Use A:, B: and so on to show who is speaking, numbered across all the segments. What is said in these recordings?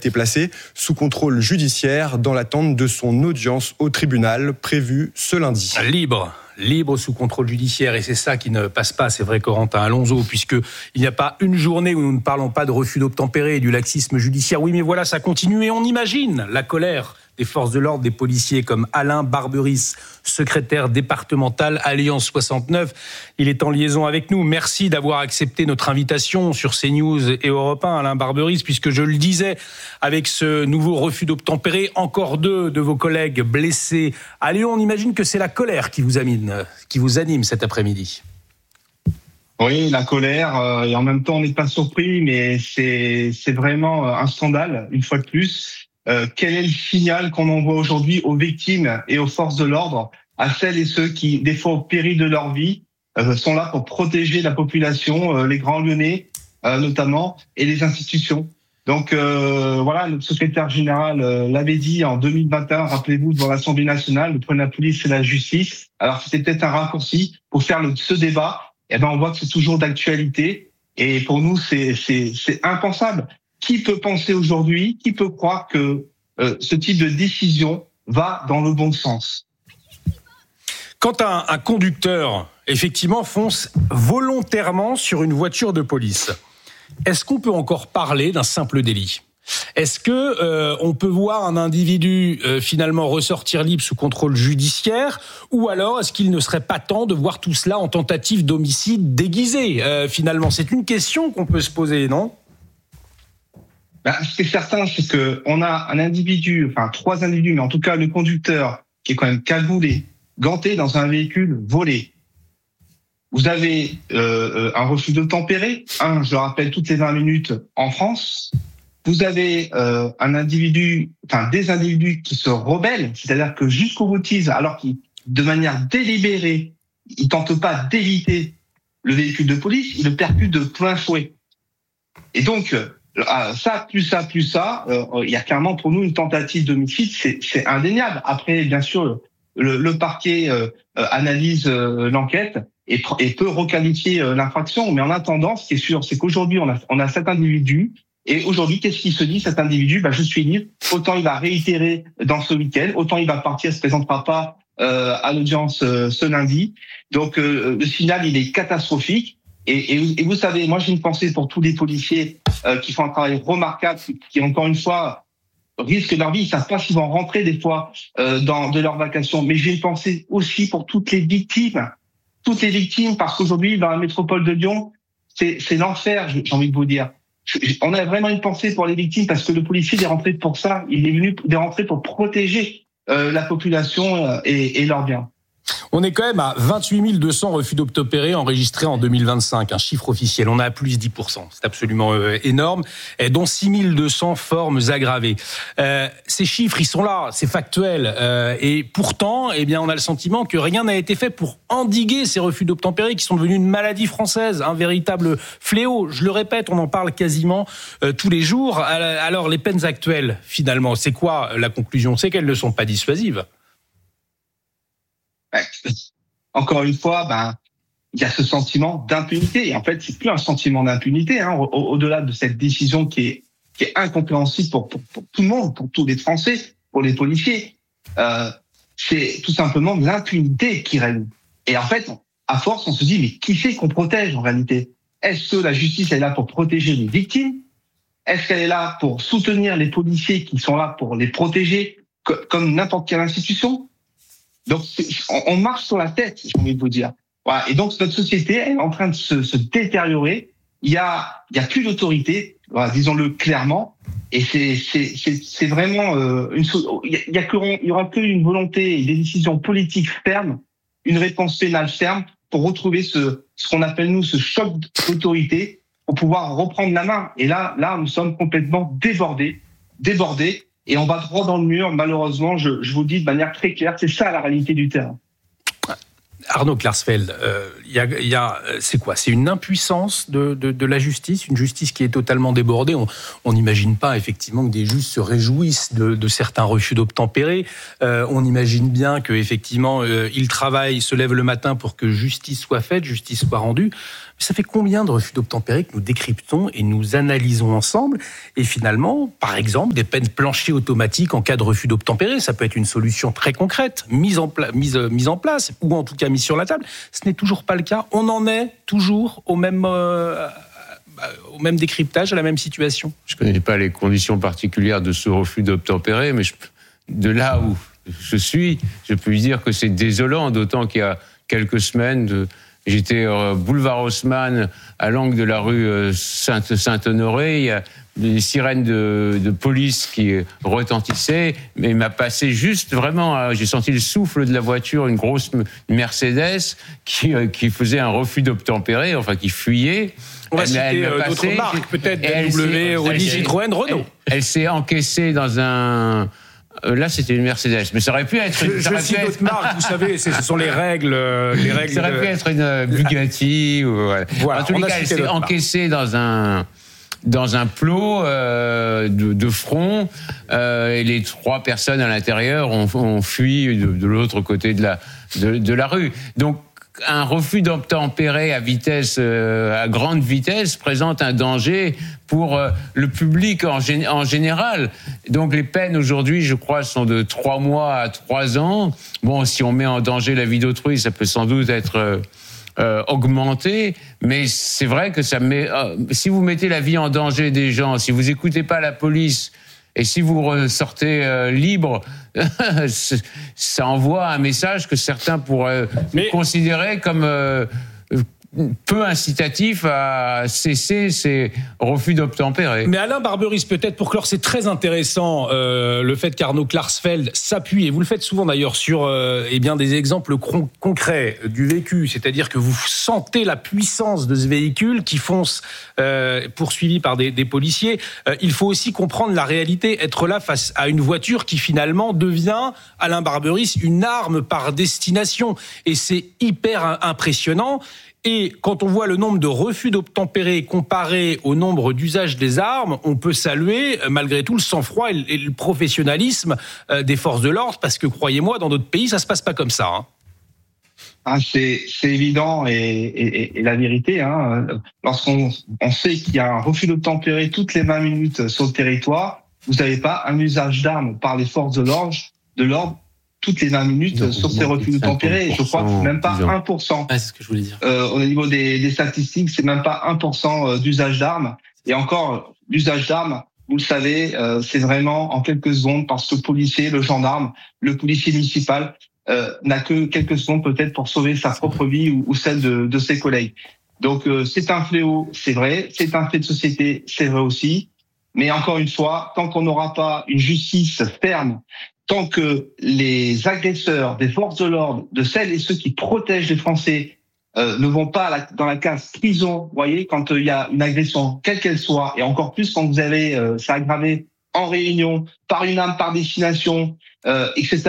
A: été placé sous contrôle judiciaire dans l'attente de son audience au tribunal prévue ce lundi.
B: Libre sous contrôle judiciaire, et c'est ça qui ne passe pas, c'est vrai, Corentin Alonso, puisqu'il n'y a pas une journée où nous ne parlons pas de refus d'obtempérer et du laxisme judiciaire. Oui, mais voilà, ça continue, et on imagine la colère des forces de l'ordre, des policiers comme Alain Barberis, secrétaire départemental Alliance 69. Il est en liaison avec nous. Merci d'avoir accepté notre invitation sur CNews et Europe 1, Alain Barberis, puisque je le disais, avec ce nouveau refus d'obtempérer, encore 2 de vos collègues blessés à Lyon. On imagine que c'est la colère qui vous anime cet après-midi.
C: Oui, la colère, et en même temps on n'est pas surpris, mais c'est vraiment un scandale, une fois de plus. Quel est le signal qu'on envoie aujourd'hui aux victimes et aux forces de l'ordre, à celles et ceux qui, des fois au péril de leur vie, sont là pour protéger la population, les Grands Lyonnais notamment, et les institutions. Donc voilà, notre secrétaire général l'avait dit en 2021, rappelez-vous, devant l'Assemblée nationale, le problème de la police, c'est la justice. Alors c'était peut-être un raccourci pour faire ce débat. Eh ben on voit que c'est toujours d'actualité, et pour nous c'est impensable. Qui peut penser aujourd'hui, qui peut croire que ce type de décision va dans le bon sens ?
B: Quand un conducteur, effectivement, fonce volontairement sur une voiture de police, est-ce qu'on peut encore parler d'un simple délit ? Est-ce que on peut voir un individu finalement ressortir libre sous contrôle judiciaire, ou alors est-ce qu'il ne serait pas temps de voir tout cela en tentative d'homicide déguisé ? Finalement, c'est une question qu'on peut se poser, non ?
C: Ce qui est certain, c'est que on a un individu, enfin 3 individus, mais en tout cas le conducteur qui est quand même cagoulé, ganté dans un véhicule volé. Vous avez un refus d'obtempérer, je le rappelle, toutes les 20 minutes en France. Vous avez des individus qui se rebellent, c'est-à-dire que jusqu'au boutise, alors qu'ils, de manière délibérée, ils tentent pas d'éviter le véhicule de police, ils le percutent de plein fouet. Et donc ça, il y a clairement pour nous une tentative d'homicide, c'est indéniable. Après, bien sûr, le parquet analyse l'enquête et peut requalifier l'infraction. Mais en attendant, ce qui est sûr, c'est qu'aujourd'hui, on a cet individu. Et aujourd'hui, qu'est-ce qu'il se dit, cet individu ? Je suis libre. Autant il va réitérer dans ce week-end, autant il va partir, se présentera pas à l'audience ce lundi. Donc, le signal, il est catastrophique. Et vous savez, moi j'ai une pensée pour tous les policiers qui font un travail remarquable, qui encore une fois risquent leur vie. Ils savent pas s'ils vont rentrer des fois de leurs vacations. Mais j'ai une pensée aussi pour toutes les victimes, parce qu'aujourd'hui dans la métropole de Lyon, c'est l'enfer. J'ai envie de vous dire. On a vraiment une pensée pour les victimes parce que le policier est rentré pour ça. Il est rentré pour protéger la population et leurs biens.
B: On est quand même à 28 200 refus d'obtempérer enregistrés en 2025, un chiffre officiel. On a plus 10%, c'est absolument énorme, et dont 6 200 formes aggravées. Ces chiffres, ils sont là, c'est factuel, et pourtant, on a le sentiment que rien n'a été fait pour endiguer ces refus d'obtempérer qui sont devenus une maladie française, un véritable fléau. Je le répète, on en parle quasiment tous les jours. Alors, les peines actuelles, finalement, c'est quoi la conclusion ? C'est qu'elles ne sont pas dissuasives.
C: Encore une fois, il y a ce sentiment d'impunité. Et en fait, c'est plus un sentiment d'impunité, au-delà de cette décision qui est incompréhensible pour tout le monde, pour tous les Français, pour les policiers. C'est tout simplement de l'impunité qui règne. Et en fait, à force, on se dit, mais qui c'est qu'on protège en réalité ? Est-ce que la justice est là pour protéger les victimes ? Est-ce qu'elle est là pour soutenir les policiers qui sont là pour les protéger comme n'importe quelle institution ? Donc, on marche sur la tête, j'ai envie de vous dire. Voilà. Et donc, notre société est en train de se détériorer. Il y a plus d'autorité, voilà, disons-le clairement. Et c'est vraiment il y aura que une volonté et des décisions politiques fermes, une réponse pénale ferme pour retrouver ce qu'on appelle nous ce choc d'autorité pour pouvoir reprendre la main. Et là, nous sommes complètement débordés. Et on va droit dans le mur, malheureusement, je vous le dis de manière très claire, c'est ça la réalité du terrain.
B: Arnaud Klarsfeld, c'est quoi ? C'est une impuissance de la justice, une justice qui est totalement débordée. On n'imagine pas effectivement que des juges se réjouissent de certains refus d'obtempérer. On imagine bien que effectivement ils travaillent, se lèvent le matin pour que justice soit faite, justice soit rendue. Mais ça fait combien de refus d'obtempérer que nous décryptons et nous analysons ensemble ? Et finalement, par exemple, des peines planchers automatiques en cas de refus d'obtempérer, ça peut être une solution très concrète, mise en place, ou en tout cas mise sur la table. Ce n'est toujours pas le cas. On en est toujours au même décryptage, à la même situation.
D: Je ne connais pas les conditions particulières de ce refus d'obtempérer, mais de là où je suis, je peux dire que c'est désolant, d'autant qu'il y a quelques semaines, j'étais boulevard Haussmann, à l'angle de la rue Saint-Honoré. Il y a des sirènes de police qui retentissaient, mais il m'a passé juste vraiment, j'ai senti le souffle de la voiture, une grosse Mercedes qui faisait un refus d'obtempérer, enfin qui fuyait.
B: On va citer d'autres marques, peut-être BMW, Audi, Citroën, Renault.
D: Elle s'est encaissée dans un... Là, c'était une Mercedes, mais ça aurait pu être...
B: Je cite d'autres marques, vous savez, ce sont les règles.
D: Ça aurait pu être une Bugatti. Voilà. En tous les cas, elle s'est encaissée dans un plot de front, et les 3 personnes à l'intérieur ont fui de l'autre côté de la rue. Donc, un refus d'obtempérer à grande vitesse présente un danger pour le public en général. Donc les peines aujourd'hui, je crois, sont de 3 mois à 3 ans. Bon, si on met en danger la vie d'autrui, ça peut sans doute être augmenté, mais c'est vrai que si vous mettez la vie en danger des gens, si vous écoutez pas la police, et si vous ressortez libre, ça envoie un message que certains pourraient considérer comme peu incitatif à cesser ces refus d'obtempérer.
B: Mais Alain Barberis, peut-être pour clore, c'est très intéressant le fait qu'Arnaud Klarsfeld s'appuie, et vous le faites souvent d'ailleurs, sur des exemples concrets du vécu, c'est-à-dire que vous sentez la puissance de ce véhicule qui fonce poursuivi par des policiers. Il faut aussi comprendre la réalité, être là face à une voiture qui finalement devient, Alain Barberis, une arme par destination, et c'est hyper impressionnant. Et quand on voit le nombre de refus d'obtempérer comparé au nombre d'usages des armes, on peut saluer malgré tout le sang-froid et le professionnalisme des forces de l'ordre, parce que croyez-moi, dans d'autres pays, ça se passe pas comme ça.
C: C'est évident et la vérité. Lorsqu'on sait qu'il y a un refus d'obtempérer toutes les 20 minutes sur le territoire, vous n'avez pas un usage d'armes par les forces de l'ordre toutes les 20 minutes sur ces refus d'obtempérer. Je crois que c'est même pas 1%.
E: C'est ce que je voulais dire.
C: Au niveau des statistiques, c'est même pas 1% d'usage d'armes. Et encore, l'usage d'armes, vous le savez, c'est vraiment en quelques secondes, parce que le policier, le gendarme, le policier municipal n'a que quelques secondes peut-être pour sauver sa propre vie ou celle de ses collègues. Donc c'est un fléau, c'est vrai. C'est un fait de société, c'est vrai aussi. Mais encore une fois, tant qu'on n'aura pas une justice ferme, tant que les agresseurs des forces de l'ordre, de celles et ceux qui protègent les Français, ne vont pas dans la case prison, vous voyez, quand il y a une agression, quelle qu'elle soit, et encore plus quand vous avez ça aggravé en réunion, par une arme par destination, etc.,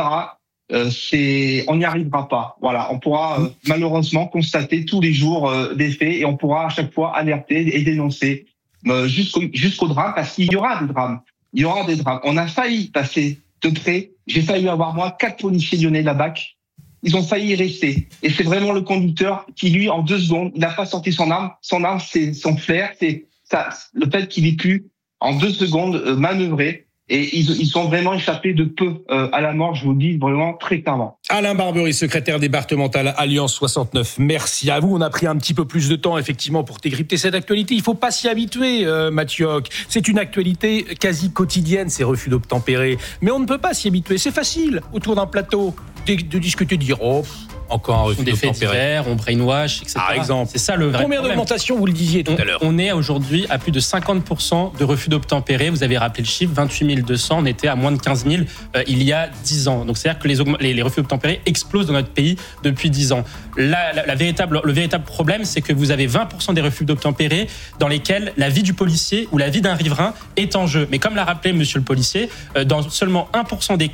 C: on n'y arrivera pas. Voilà, on pourra malheureusement constater tous les jours des faits, et on pourra à chaque fois alerter et dénoncer jusqu'au drame, parce qu'il y aura des drames. Il y aura des drames. On a failli passer de près. J'ai failli avoir, moi, 4 policiers lyonnais de la BAC. Ils ont failli y rester. Et c'est vraiment le conducteur qui, lui, en 2 secondes, il n'a pas sorti son arme. Son arme, c'est son flair. C'est ça, le fait qu'il ait pu, en 2 secondes, manœuvrer. Et ils ont vraiment échappé de peu à la mort, je vous le dis vraiment très clairement.
B: Alain Barberis, secrétaire départemental Alliance 69, merci à vous. On a pris un petit peu plus de temps, effectivement, pour décrypter cette actualité. Il ne faut pas s'y habituer, Mathieu Hoc. C'est une actualité quasi quotidienne, ces refus d'obtempérer. Mais on ne peut pas s'y habituer. C'est facile, autour d'un plateau, de discuter, de dire « Oh, encore un refus d'obtempérer ».
E: Des faits divers, on brainwash, etc.
B: Par exemple.
E: C'est ça le vrai
B: Combien
E: problème.
B: d'augmentation, vous le disiez tout à l'heure?
E: On est aujourd'hui à plus de 50% de refus d'obtempérer. Vous avez rappelé le chiffre, 28 200. On était à moins de 15 000 il y a 10 ans. Donc c'est-à-dire que les refus d'obtempérer explosent dans notre pays depuis 10 ans. Le véritable problème, c'est que vous avez 20% des refus d'obtempérer dans lesquels la vie du policier ou la vie d'un riverain est en jeu. Mais comme l'a rappelé monsieur le policier, dans seulement 1% des cas,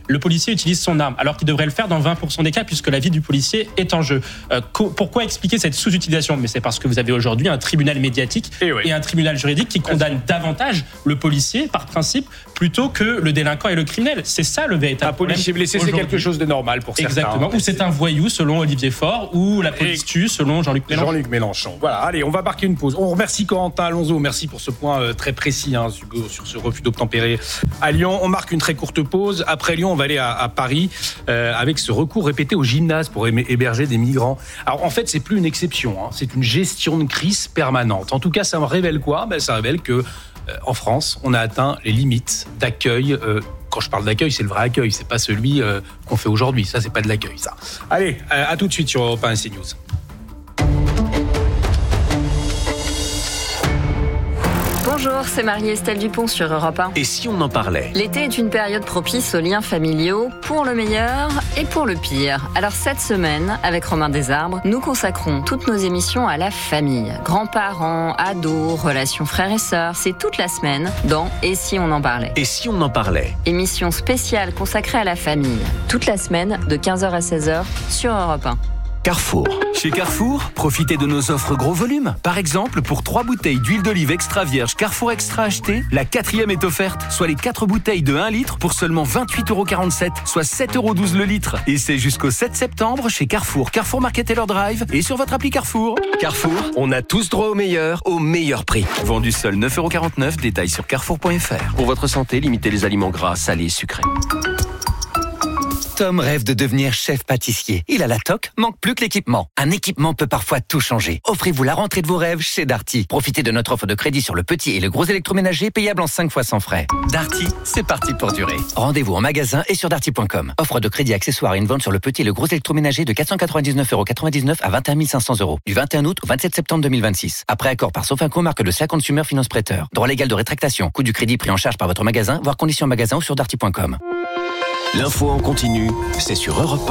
E: le policier utilise son arme, alors qu'il devrait le faire dans 20% des cas, puisque la vie du policier est en jeu. Pourquoi expliquer cette sous-utilisation ? Mais c'est parce que vous avez aujourd'hui un tribunal médiatique et un tribunal juridique qui condamne davantage le policier, par principe, plutôt que le délinquant et le criminel. C'est ça le véritable problème.
B: Un policier blessé, c'est quelque chose de normal pour certains.
E: Exactement. Ou c'est un voyou, selon Olivier Faure, ou la police tue, selon Jean-Luc Mélenchon.
B: Jean-Luc Mélenchon. Voilà, allez, on va marquer une pause. On remercie Corentin Alonso, merci pour ce point très précis sur ce refus d'obtempérer à Lyon. On marque une très courte pause. Après Lyon, on va aller à Paris avec ce recours répété au gymnase pour héberger des migrants. Alors en fait, c'est plus une exception, c'est une gestion de crise permanente. En tout cas, ça me révèle quoi ? Ça révèle que en France, on a atteint les limites d'accueil. Quand je parle d'accueil, c'est le vrai accueil, c'est pas celui qu'on fait aujourd'hui. Ça, c'est pas de l'accueil, ça. Allez, à tout de suite sur Europe 1 et CNews.
F: Bonjour, c'est Marie-Estelle Dupont sur Europe 1.
G: Et si on en parlait ?
F: L'été est une période propice aux liens familiaux, pour le meilleur et pour le pire. Alors cette semaine, avec Romain Desarbres, nous consacrons toutes nos émissions à la famille. Grands-parents, ados, relations frères et sœurs, c'est toute la semaine dans Et si on en parlait ?
G: Et si on en parlait ?
F: Émission spéciale consacrée à la famille. Toute la semaine, de 15h à 16h, sur Europe 1.
G: Carrefour. Chez Carrefour, profitez de nos offres gros volume. Par exemple, pour 3 bouteilles d'huile d'olive extra vierge Carrefour Extra achetées, la 4e est offerte, soit les 4 bouteilles de 1 litre pour seulement 28,47 €, soit 7,12 € le litre. Et c'est jusqu'au 7 septembre chez Carrefour, Carrefour Market Taylor Drive et sur votre appli Carrefour. Carrefour, on a tous droit au meilleur prix. Vendu seul 9,49 €, détails sur carrefour.fr. Pour votre santé, limitez les aliments gras, salés, sucrés.
H: Tom rêve de devenir chef pâtissier. Il a la toque, manque plus que l'équipement. Un équipement peut parfois tout changer. Offrez-vous la rentrée de vos rêves chez Darty. Profitez de notre offre de crédit sur le petit et le gros électroménager payable en 5 fois sans frais. Darty, c'est parti pour durer. Rendez-vous en magasin et sur darty.com. Offre de crédit accessoire et une vente sur le petit et le gros électroménager de 499,99 € à 21 500 € du 21 août au 27 septembre 2026. Après accord par Sofinco, marque de CA Consumer Finance Prêteur. Droit légal de rétractation. Coût du crédit pris en charge par votre magasin, voire conditions en magasin ou sur darty.com.
G: L'info en continu, c'est sur Europe 1.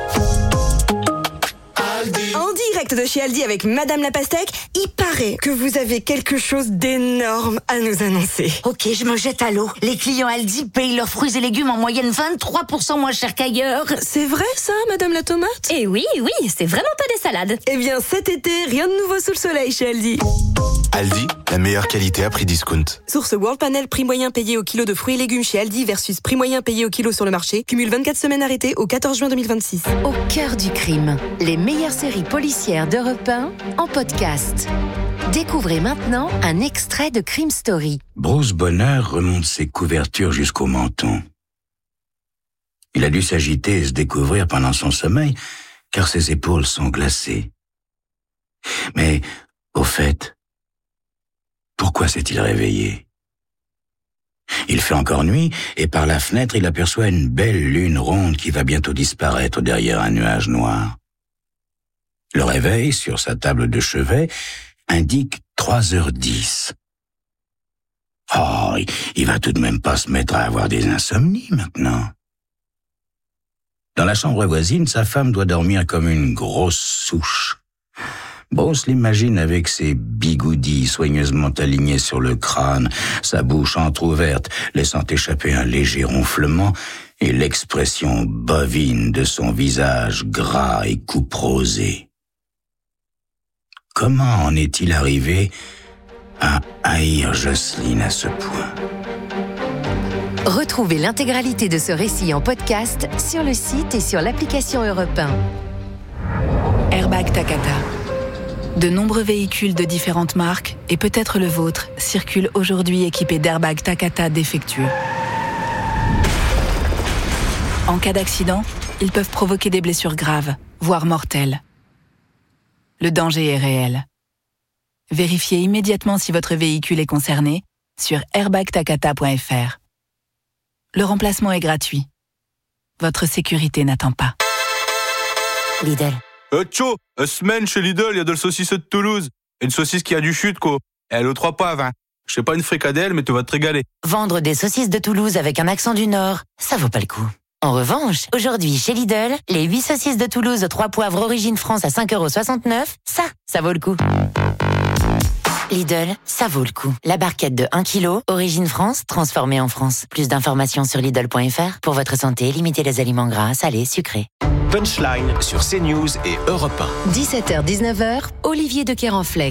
I: En direct de chez Aldi avec Madame la Pastèque, il paraît que vous avez quelque chose d'énorme à nous annoncer.
J: Ok, je me jette à l'eau. Les clients Aldi payent leurs fruits et légumes en moyenne 23% moins cher qu'ailleurs.
I: C'est vrai ça, Madame la Tomate ?
K: Eh oui, c'est vraiment pas des salades.
I: Eh bien cet été, rien de nouveau sous le soleil chez Aldi.
L: Aldi, la meilleure qualité à prix discount.
I: Source World Panel, prix moyen payé au kilo de fruits et légumes chez Aldi versus prix moyen payé au kilo sur le marché. Cumule 24 semaines arrêtées au 14 juin 2026.
M: Au cœur du crime, les meilleures séries policières d'Europe 1 en podcast. Découvrez maintenant un extrait de Crime Story.
N: Bruce Bonheur remonte ses couvertures jusqu'au menton. Il a dû s'agiter et se découvrir pendant son sommeil, car ses épaules sont glacées. Mais, au fait, pourquoi s'est-il réveillé ? Il fait encore nuit, et par la fenêtre, il aperçoit une belle lune ronde qui va bientôt disparaître derrière un nuage noir. Le réveil, sur sa table de chevet, indique 3h10. Oh, il va tout de même pas se mettre à avoir des insomnies maintenant. Dans la chambre voisine, sa femme doit dormir comme une grosse souche. Bruce l'imagine avec ses bigoudis soigneusement alignés sur le crâne, sa bouche entr'ouverte, laissant échapper un léger ronflement, et l'expression bovine de son visage gras et couperosé. Comment en est-il arrivé à haïr Jocelyne à ce point ?
M: Retrouvez l'intégralité de ce récit en podcast sur le site et sur l'application Europe 1.
O: Airbag Takata. De nombreux véhicules de différentes marques, et peut-être le vôtre, circulent aujourd'hui équipés d'airbags Takata défectueux. En cas d'accident, ils peuvent provoquer des blessures graves, voire mortelles. Le danger est réel. Vérifiez immédiatement si votre véhicule est concerné sur airbagtakata.fr. Le remplacement est gratuit. Votre sécurité n'attend pas.
J: Lidl.
P: Tcho, semaine chez Lidl, il y a de la saucisse de Toulouse. Une saucisse qui a du chute, quoi. Elle est aux 3 poivres, hein. Je sais pas une fricadelle, mais tu vas te régaler.
J: Vendre des saucisses de Toulouse avec un accent du Nord, ça vaut pas le coup. En revanche, aujourd'hui chez Lidl, les 8 saucisses de Toulouse aux 3 poivres origine France à 5,69 €, ça vaut le coup. Lidl, ça vaut le coup. La barquette de 1 kg, origine France, transformée en France. Plus d'informations sur Lidl.fr. Pour votre santé, limitez les aliments gras, salés, sucrés.
Q: Punchline sur CNews et Europe 1.
M: 17h-19h, Olivier de Kerenfleck.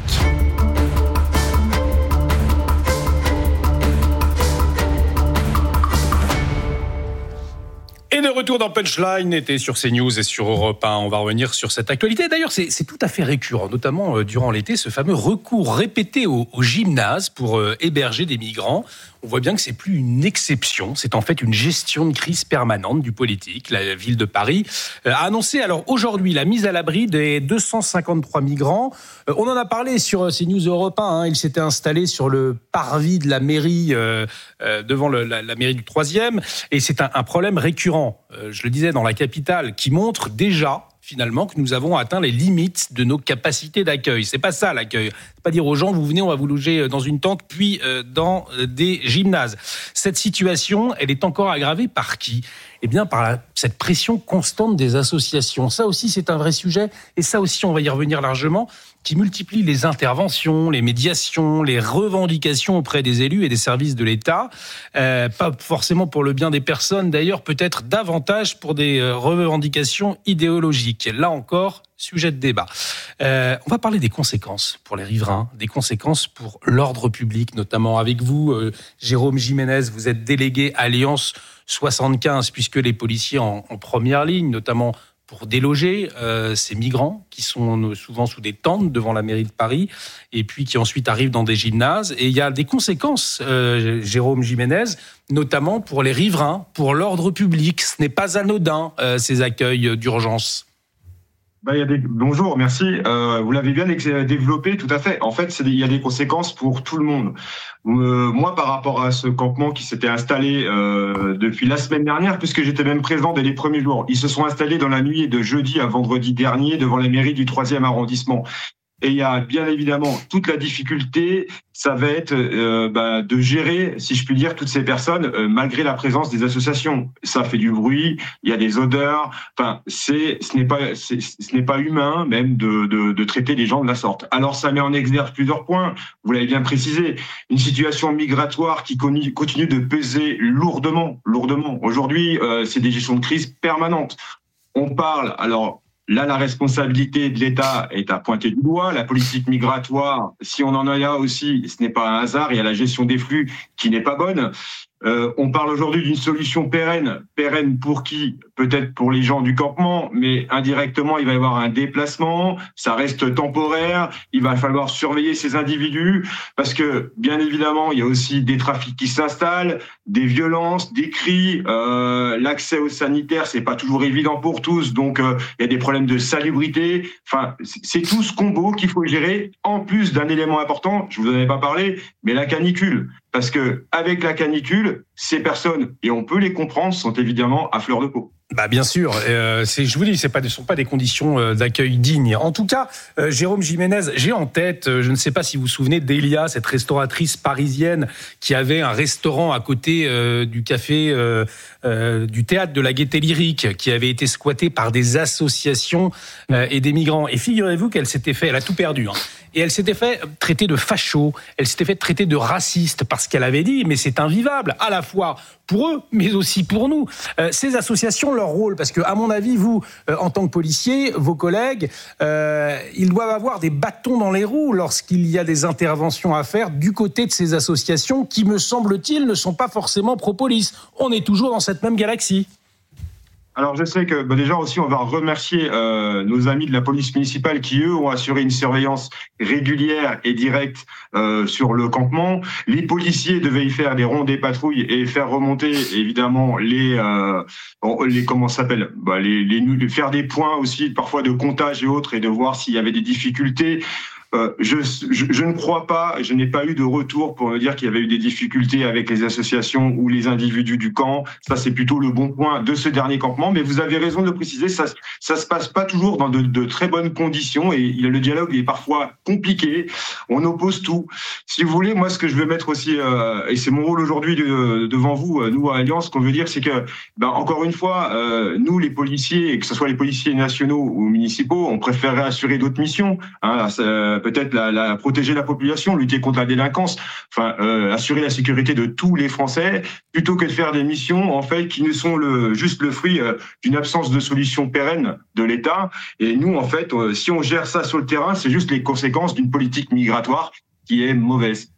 B: Et de retour dans Punchline, était sur CNews et sur Europe 1. On va revenir sur cette actualité. D'ailleurs, c'est tout à fait récurrent, notamment durant l'été, ce fameux recours répété au gymnase pour héberger des migrants. On voit bien que c'est plus une exception, c'est en fait une gestion de crise permanente du politique. La ville de Paris a annoncé alors aujourd'hui la mise à l'abri des 253 migrants. On en a parlé sur CNews Europe 1, il s'était installé sur le parvis de la mairie, devant la mairie du 3e, et c'est un problème récurrent, je le disais, dans la capitale, qui montre déjà finalement que nous avons atteint les limites de nos capacités d'accueil. C'est pas ça l'accueil. C'est pas dire aux gens, vous venez, on va vous loger dans une tente, puis dans des gymnases. Cette situation, elle est encore aggravée par qui ? Eh bien, par cette pression constante des associations. Ça aussi, c'est un vrai sujet. Et ça aussi, on va y revenir largement, qui multiplie les interventions, les médiations, les revendications auprès des élus et des services de l'État. Pas forcément pour le bien des personnes, d'ailleurs, peut-être davantage pour des revendications idéologiques. Là encore, sujet de débat. On va parler des conséquences pour les riverains, des conséquences pour l'ordre public, notamment avec vous, Jérôme Jiménez. Vous êtes délégué Alliance 75, puisque les policiers en première ligne, notamment pour déloger ces migrants qui sont souvent sous des tentes devant la mairie de Paris et puis qui ensuite arrivent dans des gymnases. Et il y a des conséquences, Jérôme Jiménez, notamment pour les riverains, pour l'ordre public. Ce n'est pas anodin, ces accueils d'urgence.
R: Bonjour, merci. Vous l'avez bien développé, tout à fait. En fait, il y a des conséquences pour tout le monde. Moi, par rapport à ce campement qui s'était installé depuis la semaine dernière, puisque j'étais même présent dès les premiers jours, ils se sont installés dans la nuit de jeudi à vendredi dernier devant la mairie du 3e arrondissement. Et il y a bien évidemment toute la difficulté, ça va être de gérer, si je puis dire, toutes ces personnes malgré la présence des associations. Ça fait du bruit, il y a des odeurs. Enfin, ce n'est pas humain même de traiter les gens de la sorte. Alors ça met en exergue plusieurs points. Vous l'avez bien précisé, une situation migratoire qui continue de peser lourdement. Aujourd'hui, c'est des gestions de crise permanentes. On parle alors. Là, la responsabilité de l'État est à pointer du doigt. La politique migratoire, si on en a là aussi, ce n'est pas un hasard. Il y a la gestion des flux qui n'est pas bonne. On parle aujourd'hui d'une solution pérenne. Pérenne pour qui ? Peut-être pour les gens du campement, mais indirectement, il va y avoir un déplacement. Ça reste temporaire. Il va falloir surveiller ces individus parce que, bien évidemment, il y a aussi des trafics qui s'installent, des violences, des cris. L'accès aux sanitaires, c'est pas toujours évident pour tous. Donc, il y a des problèmes de salubrité. Enfin, c'est tout ce combo qu'il faut gérer. En plus d'un élément important, je vous en avais pas parlé, mais la canicule. Parce que avec la canicule, ces personnes, et on peut les comprendre, sont évidemment à fleur de peau.
B: Bah bien sûr, je vous dis, ce ne sont pas des conditions d'accueil dignes. En tout cas, Jérôme Jiménez, j'ai en tête, je ne sais pas si vous vous souvenez d'Elia, cette restauratrice parisienne qui avait un restaurant à côté du café du théâtre de la Gaîté Lyrique, qui avait été squatté par des associations et des migrants. Et figurez-vous qu'elle s'était fait, elle a tout perdu, et elle s'était fait traiter de facho, elle s'était fait traiter de raciste parce qu'elle avait dit, mais c'est invivable, à la fois pour eux, mais aussi pour nous. Ces associations, leur rôle, parce que à mon avis, vous, en tant que policier, vos collègues, ils doivent avoir des bâtons dans les roues lorsqu'il y a des interventions à faire du côté de ces associations qui, me semble-t-il, ne sont pas forcément pro-police. On est toujours dans cette même galaxie.
R: Alors je sais que déjà aussi on va remercier nos amis de la police municipale qui eux ont assuré une surveillance régulière et directe sur le campement. Les policiers devaient y faire des rondes et patrouilles et faire remonter évidemment les comment ça s'appelle faire des points aussi parfois de comptage et autres et de voir s'il y avait des difficultés. Je ne crois pas, je n'ai pas eu de retour pour me dire qu'il y avait eu des difficultés avec les associations ou les individus du camp. Ça, c'est plutôt le bon point de ce dernier campement. Mais vous avez raison de le préciser, ça se passe pas toujours dans de très bonnes conditions et le dialogue est parfois compliqué. On oppose tout. Si vous voulez, moi, ce que je veux mettre aussi, et c'est mon rôle aujourd'hui devant vous, nous à Alliance, ce qu'on veut dire, c'est que, encore une fois, nous, les policiers, que ce soit les policiers nationaux ou municipaux, on préférerait assurer d'autres missions. peut-être protéger la population, lutter contre la délinquance, assurer la sécurité de tous les Français, plutôt que de faire des missions en fait qui ne sont juste le fruit d'une absence de solution pérenne de l'État. Et nous, en fait, si on gère ça sur le terrain, c'est juste les conséquences d'une politique migratoire qui est mauvaise.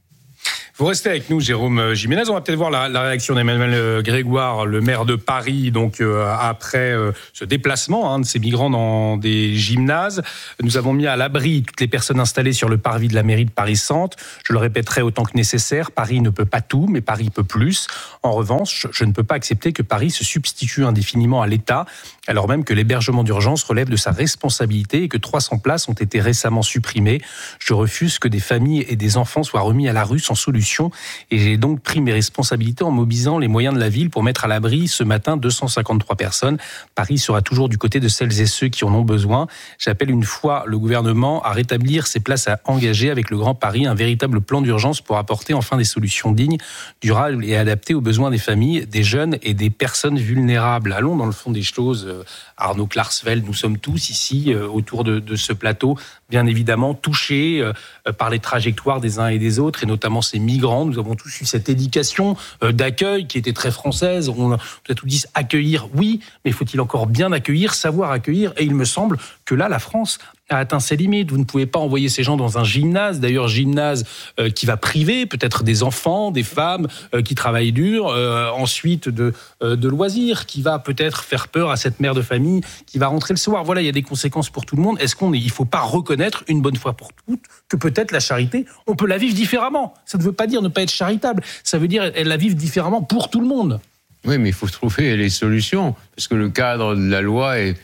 B: Vous restez avec nous, Jérôme Jiménez. On va peut-être voir la réaction d'Emmanuel Grégoire, le maire de Paris, donc après ce déplacement de ces migrants dans des gymnases. Nous avons mis à l'abri toutes les personnes installées sur le parvis de la mairie de Paris-Centre. Je le répéterai autant que nécessaire, Paris ne peut pas tout, mais Paris peut plus. En revanche, je ne peux pas accepter que Paris se substitue indéfiniment à l'État, alors même que l'hébergement d'urgence relève de sa responsabilité et que 300 places ont été récemment supprimées. Je refuse que des familles et des enfants soient remis à la rue sans solution. Et j'ai donc pris mes responsabilités en mobilisant les moyens de la ville pour mettre à l'abri ce matin 253 personnes. Paris sera toujours du côté de celles et ceux qui en ont besoin. J'appelle une fois le gouvernement à rétablir ces places à engager avec le Grand Paris, un véritable plan d'urgence pour apporter enfin des solutions dignes, durables et adaptées aux besoins des familles, des jeunes et des personnes vulnérables. Allons dans le fond des choses. Arnaud Klarsfeld, nous sommes tous ici autour de ce plateau, bien évidemment touchés par les trajectoires des uns et des autres, et notamment ces migrants. Nous avons tous eu cette éducation d'accueil qui était très française. On a tous dit accueillir, oui, mais faut-il encore bien accueillir, savoir accueillir? Et il me semble que là, la France a atteint ses limites. Vous ne pouvez pas envoyer ces gens dans un gymnase, d'ailleurs gymnase qui va priver peut-être des enfants, des femmes qui travaillent dur, ensuite de loisirs, qui va peut-être faire peur à cette mère de famille qui va rentrer le soir. Voilà, il y a des conséquences pour tout le monde. Il faut pas reconnaître une bonne fois pour toutes que peut-être la charité, on peut la vivre différemment. Ça ne veut pas dire ne pas être charitable, ça veut dire la vivre différemment pour tout le monde.
D: Oui, mais il faut trouver les solutions, parce que le cadre de la loi est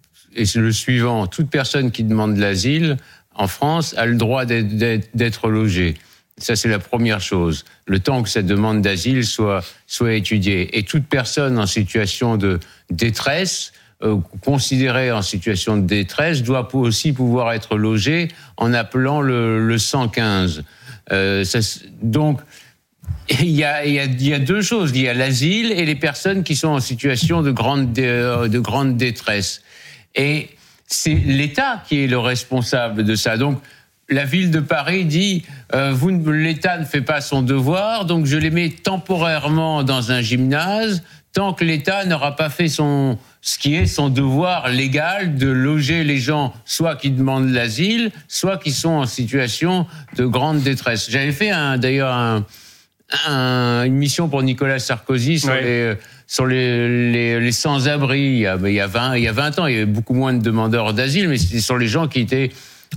D: le suivant. Toute personne qui demande de l'asile en France a le droit d'être logée. Ça, c'est la première chose. Le temps que cette demande d'asile soit étudiée. Et toute personne en situation de détresse, considérée en situation de détresse, doit aussi pouvoir être logée en appelant le 115. Donc, il y a deux choses. Il y a l'asile et les personnes qui sont en situation de grande détresse. Et c'est l'État qui est le responsable de ça. Donc, la ville de Paris dit l'État ne fait pas son devoir, donc je les mets temporairement dans un gymnase tant que l'État n'aura pas fait ce qui est son devoir légal de loger les gens, soit qui demandent l'asile, soit qui sont en situation de grande détresse. J'avais fait d'ailleurs une mission pour Nicolas Sarkozy sur les sans-abri il y a 20 ans. Il y avait beaucoup moins de demandeurs d'asile, mais c'était sur les gens qui étaient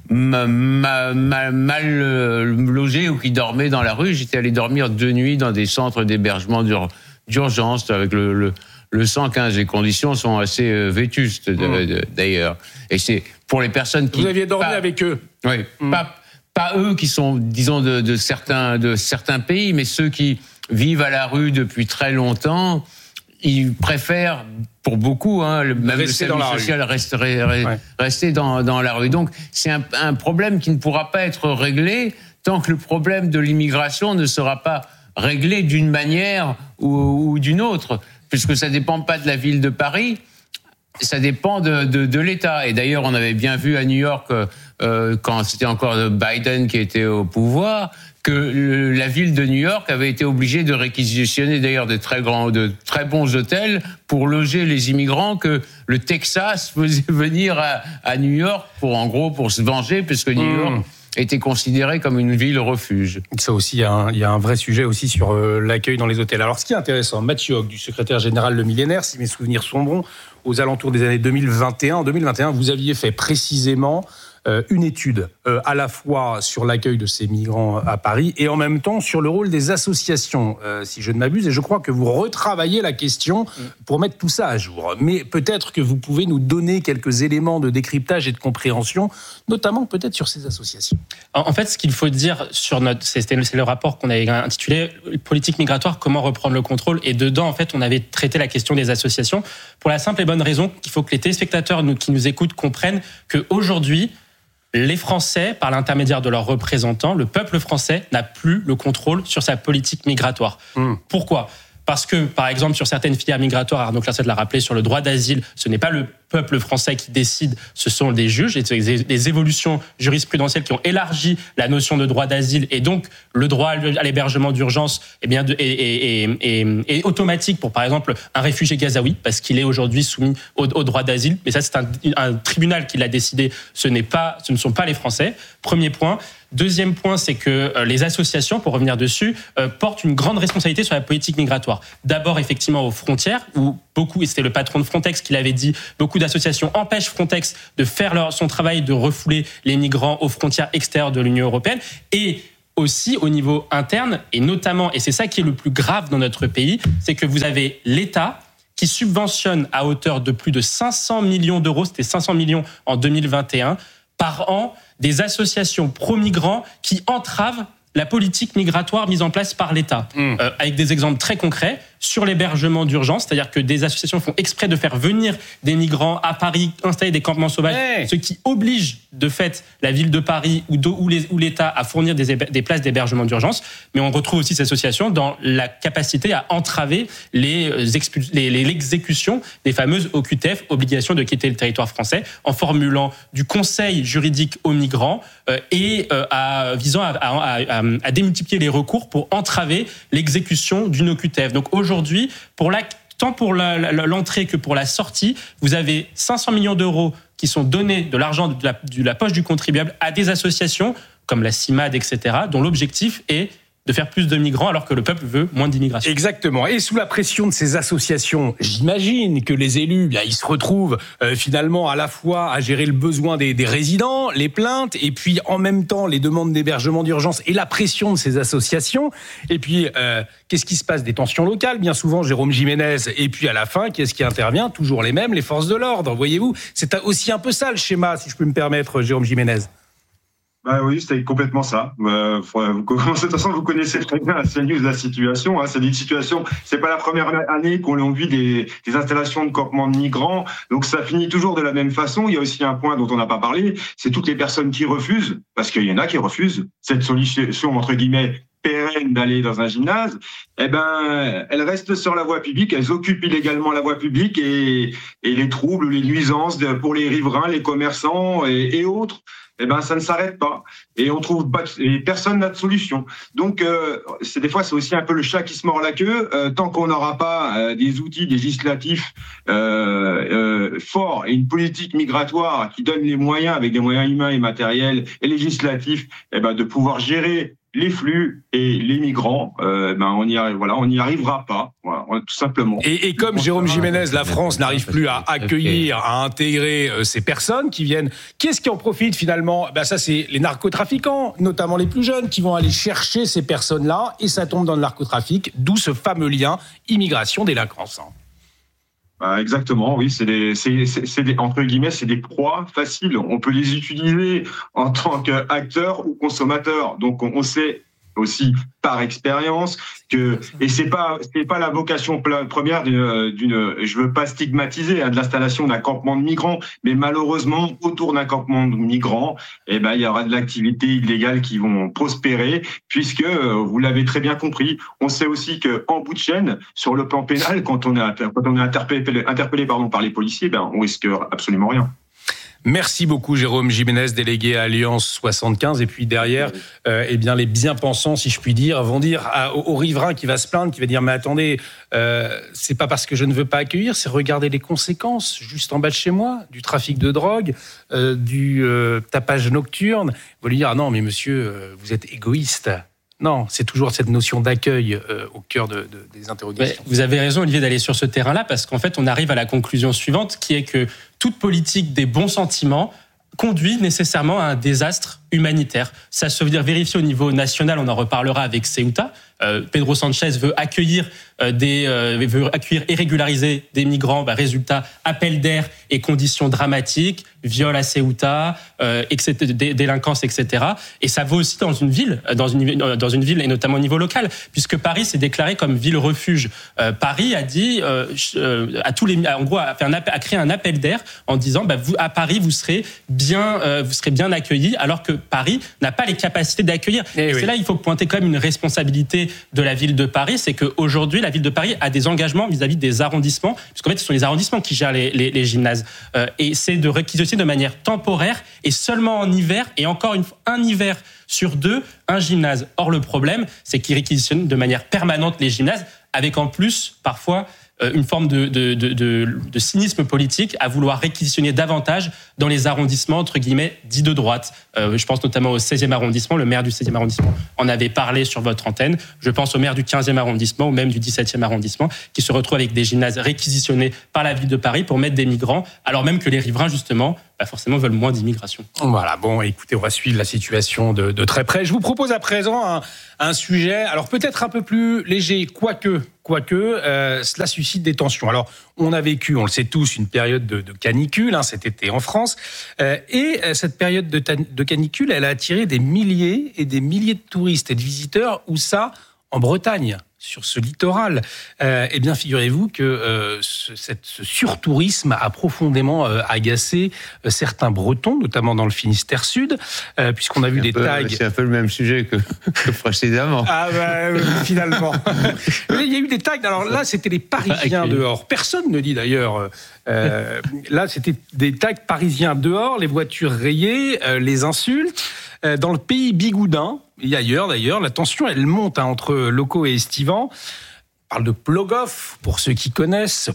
D: mal logés ou qui dormaient dans la rue. J'étais allé dormir 2 nuits dans des centres d'hébergement d'urgence avec le 115. Les conditions sont assez vétustes d'ailleurs. Et c'est pour les personnes qui...
B: Vous aviez dormi avec eux?
D: Oui, pas eux qui sont, disons, de certains pays, mais ceux qui vivent à la rue depuis très longtemps, ils préfèrent, pour beaucoup, même le service social, rester dans la rue. Donc, c'est un problème qui ne pourra pas être réglé tant que le problème de l'immigration ne sera pas réglé d'une manière ou d'une autre, puisque ça ne dépend pas de la ville de Paris, ça dépend de l'État. Et d'ailleurs, on avait bien vu à New York, quand c'était encore Biden qui était au pouvoir, que la ville de New York avait été obligée de réquisitionner d'ailleurs de très bons hôtels pour loger les immigrants que le Texas faisait venir à New York pour se venger, puisque New York était considéré comme une ville refuge.
B: Ça aussi, il y a un vrai sujet aussi sur l'accueil dans les hôtels. Alors, ce qui est intéressant, Mathieu Hoc, du secrétaire général Le Millénaire, si mes souvenirs sont bons, aux alentours des années 2021. En 2021, vous aviez fait précisément une étude à la fois sur l'accueil de ces migrants à Paris et en même temps sur le rôle des associations, si je ne m'abuse. Et je crois que vous retravaillez la question pour mettre tout ça à jour. Mais peut-être que vous pouvez nous donner quelques éléments de décryptage et de compréhension, notamment peut-être sur ces associations.
E: En fait, ce qu'il faut dire c'est le rapport qu'on avait intitulé « Politique migratoire, comment reprendre le contrôle ?» Et dedans, en fait, on avait traité la question des associations pour la simple et bonne raison qu'il faut que les téléspectateurs qui nous écoutent comprennent qu'aujourd'hui, les Français, par l'intermédiaire de leurs représentants, le peuple français n'a plus le contrôle sur sa politique migratoire. Pourquoi ? Parce que, par exemple, sur certaines filières migratoires, Arnaud Klarsfeld l'a rappelé, sur le droit d'asile, ce n'est pas le peuple français qui décide, ce sont des juges, et des évolutions jurisprudentielles qui ont élargi la notion de droit d'asile, et donc le droit à l'hébergement d'urgence est automatique pour, par exemple, un réfugié gazaoui, parce qu'il est aujourd'hui soumis au droit d'asile. Mais ça, c'est un tribunal qui l'a décidé, ce ne sont pas les Français. Premier point. Deuxième point, c'est que les associations, pour revenir dessus, portent une grande responsabilité sur la politique migratoire. D'abord, effectivement, aux frontières, où beaucoup, et c'était le patron de Frontex qui l'avait dit, beaucoup d'associations empêchent Frontex de faire son travail de refouler les migrants aux frontières extérieures de l'Union européenne. Et aussi au niveau interne, et notamment, et c'est ça qui est le plus grave dans notre pays, c'est que vous avez l'État qui subventionne à hauteur de plus de 500 millions d'euros, c'était 500 millions en 2021, par an, des associations pro-migrants qui entravent la politique migratoire mise en place par l'État. Avec des exemples très concrets sur l'hébergement d'urgence, c'est-à-dire que des associations font exprès de faire venir des migrants à Paris, installer des campements sauvages, ce qui oblige de fait la ville de Paris ou l'État à fournir des places d'hébergement d'urgence. Mais on retrouve aussi ces associations dans la capacité à entraver l'exécution des fameuses OQTF, obligation de quitter le territoire français, en formulant du conseil juridique aux migrants visant à démultiplier les recours pour entraver l'exécution d'une OQTF. Donc aujourd'hui, tant pour l'entrée que pour la sortie, vous avez 500 millions d'euros qui sont donnés de l'argent de la poche du contribuable à des associations comme la CIMAD, etc., dont l'objectif est de faire plus de migrants alors que le peuple veut moins d'immigration.
B: Exactement. Et sous la pression de ces associations, j'imagine que les élus, ils se retrouvent finalement à la fois à gérer le besoin des résidents, les plaintes, et puis en même temps les demandes d'hébergement d'urgence et la pression de ces associations. Et puis, qu'est-ce qui se passe? Des tensions locales, bien souvent, Jérôme Jiménez. Et puis à la fin, qu'est-ce qui intervient? Toujours les mêmes, les forces de l'ordre. Voyez-vous, c'est aussi un peu ça le schéma, si je peux me permettre, Jérôme Jiménez.
R: Oui, c'est complètement ça. De toute façon, vous connaissez très bien à CNews la situation. C'est une situation. C'est pas la première année qu'on vit des installations de campements de migrants. Donc ça finit toujours de la même façon. Il y a aussi un point dont on n'a pas parlé, c'est toutes les personnes qui refusent, parce qu'il y en a qui refusent cette solution entre guillemets pérenne d'aller dans un gymnase. Elles restent sur la voie publique, elles occupent illégalement la voie publique et les troubles, les nuisances pour les riverains, les commerçants et autres. Ça ne s'arrête pas. Et on trouve pas, et personne n'a de solution. Donc, des fois, c'est aussi un peu le chat qui se mord la queue. Tant qu'on n'aura pas des outils législatifs forts et une politique migratoire qui donne les moyens, avec des moyens humains et matériels et législatifs, de pouvoir gérer les flux et les migrants, on n'y arrivera pas, tout simplement.
B: Et comme Jérôme Jiménez, la France n'arrive plus à accueillir, à intégrer ces personnes qui viennent, qui est-ce qui en profite finalement? Ça, c'est les narcotrafiquants, notamment les plus jeunes, qui vont aller chercher ces personnes-là, et ça tombe dans le narcotrafic, d'où ce fameux lien immigration-délinquance.
R: Exactement, oui, c'est des entre guillemets, c'est des proies faciles. On peut les utiliser en tant qu'acteurs ou consommateurs. Donc, on sait aussi par expérience et c'est pas la vocation première je veux pas stigmatiser de l'installation d'un campement de migrants, mais malheureusement autour d'un campement de migrants, il y aura de l'activité illégale qui vont prospérer, puisque vous l'avez très bien compris, on sait aussi que en bout de chaîne, sur le plan pénal, quand on est interpellé par les policiers, on risque absolument rien.
B: Merci beaucoup Jérôme Jiménez, délégué à Alliance 75. Et puis derrière, les bien-pensants, si je puis dire, vont dire au riverain qui va se plaindre, qui va dire mais attendez, c'est pas parce que je ne veux pas accueillir, c'est regarder les conséquences juste en bas de chez moi, du trafic de drogue, du tapage nocturne. Vous allez dire non mais monsieur, vous êtes égoïste. Non, c'est toujours cette notion d'accueil au cœur des interrogations.
E: Vous avez raison, Olivier, d'aller sur ce terrain-là, parce qu'en fait, on arrive à la conclusion suivante, qui est que toute politique des bons sentiments conduit nécessairement à un désastre humanitaire. Ça se veut dire vérifier au niveau national, on en reparlera avec Ceuta. Pedro Sanchez veut accueillir et régulariser des migrants. Résultat, appel d'air et conditions dramatiques, viol à Ceuta, délinquance, etc. Et ça vaut aussi dans une ville et notamment au niveau local, puisque Paris s'est déclaré comme ville refuge. Paris a dit a créé un appel d'air en disant à Paris vous serez bien accueillis, alors que Paris n'a pas les capacités d'accueillir. Et c'est là il faut pointer quand même une responsabilité de la ville de Paris, c'est qu'aujourd'hui la ville de Paris a des engagements vis-à-vis des arrondissements, puisqu'en fait ce sont les arrondissements qui gèrent les gymnases, et c'est de réquisitionner de manière temporaire et seulement en hiver, et encore un hiver sur 2 un gymnase. Or le problème c'est qu'ils réquisitionnent de manière permanente les gymnases, avec en plus parfois une forme de cynisme politique à vouloir réquisitionner davantage dans les arrondissements, entre guillemets, dits de droite. Je pense notamment au 16e arrondissement. Le maire du 16e arrondissement en avait parlé sur votre antenne. Je pense au maire du 15e arrondissement ou même du 17e arrondissement qui se retrouvent avec des gymnases réquisitionnés par la ville de Paris pour mettre des migrants, alors même que les riverains, justement, forcément veulent moins d'immigration.
B: Voilà, bon, écoutez, on va suivre la situation de très près. Je vous propose à présent un sujet, alors peut-être un peu plus léger, quoique, cela suscite des tensions. Alors, on a vécu, on le sait tous, une période de canicule cet été en France, et cette période de canicule, elle a attiré des milliers et des milliers de touristes et de visiteurs, où ça, en Bretagne, sur ce littoral. Eh bien, figurez-vous que ce surtourisme a profondément agacé certains Bretons, notamment dans le Finistère Sud, puisqu'on a vu des tags...
D: C'est un peu le même sujet que précédemment.
B: Finalement. Il y a eu des tags, alors là, c'était les Parisiens dehors. Personne ne dit d'ailleurs... là, c'était des tags parisiens dehors, les voitures rayées, les insultes. Dans le pays bigoudin, et ailleurs d'ailleurs, la tension elle monte entre locaux et estivants. On parle de Plogoff, pour ceux qui connaissent,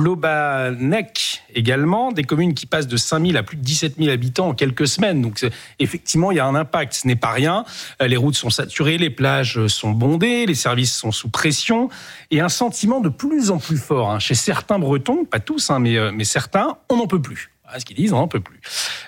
B: Plobanek également, des communes qui passent de 5 000 à plus de 17 000 habitants en quelques semaines. Donc effectivement, il y a un impact, ce n'est pas rien. Les routes sont saturées, les plages sont bondées, les services sont sous pression, et un sentiment de plus en plus fort chez certains Bretons, pas tous, mais certains, on n'en peut plus. Ce qu'ils disent, on n'en peut plus.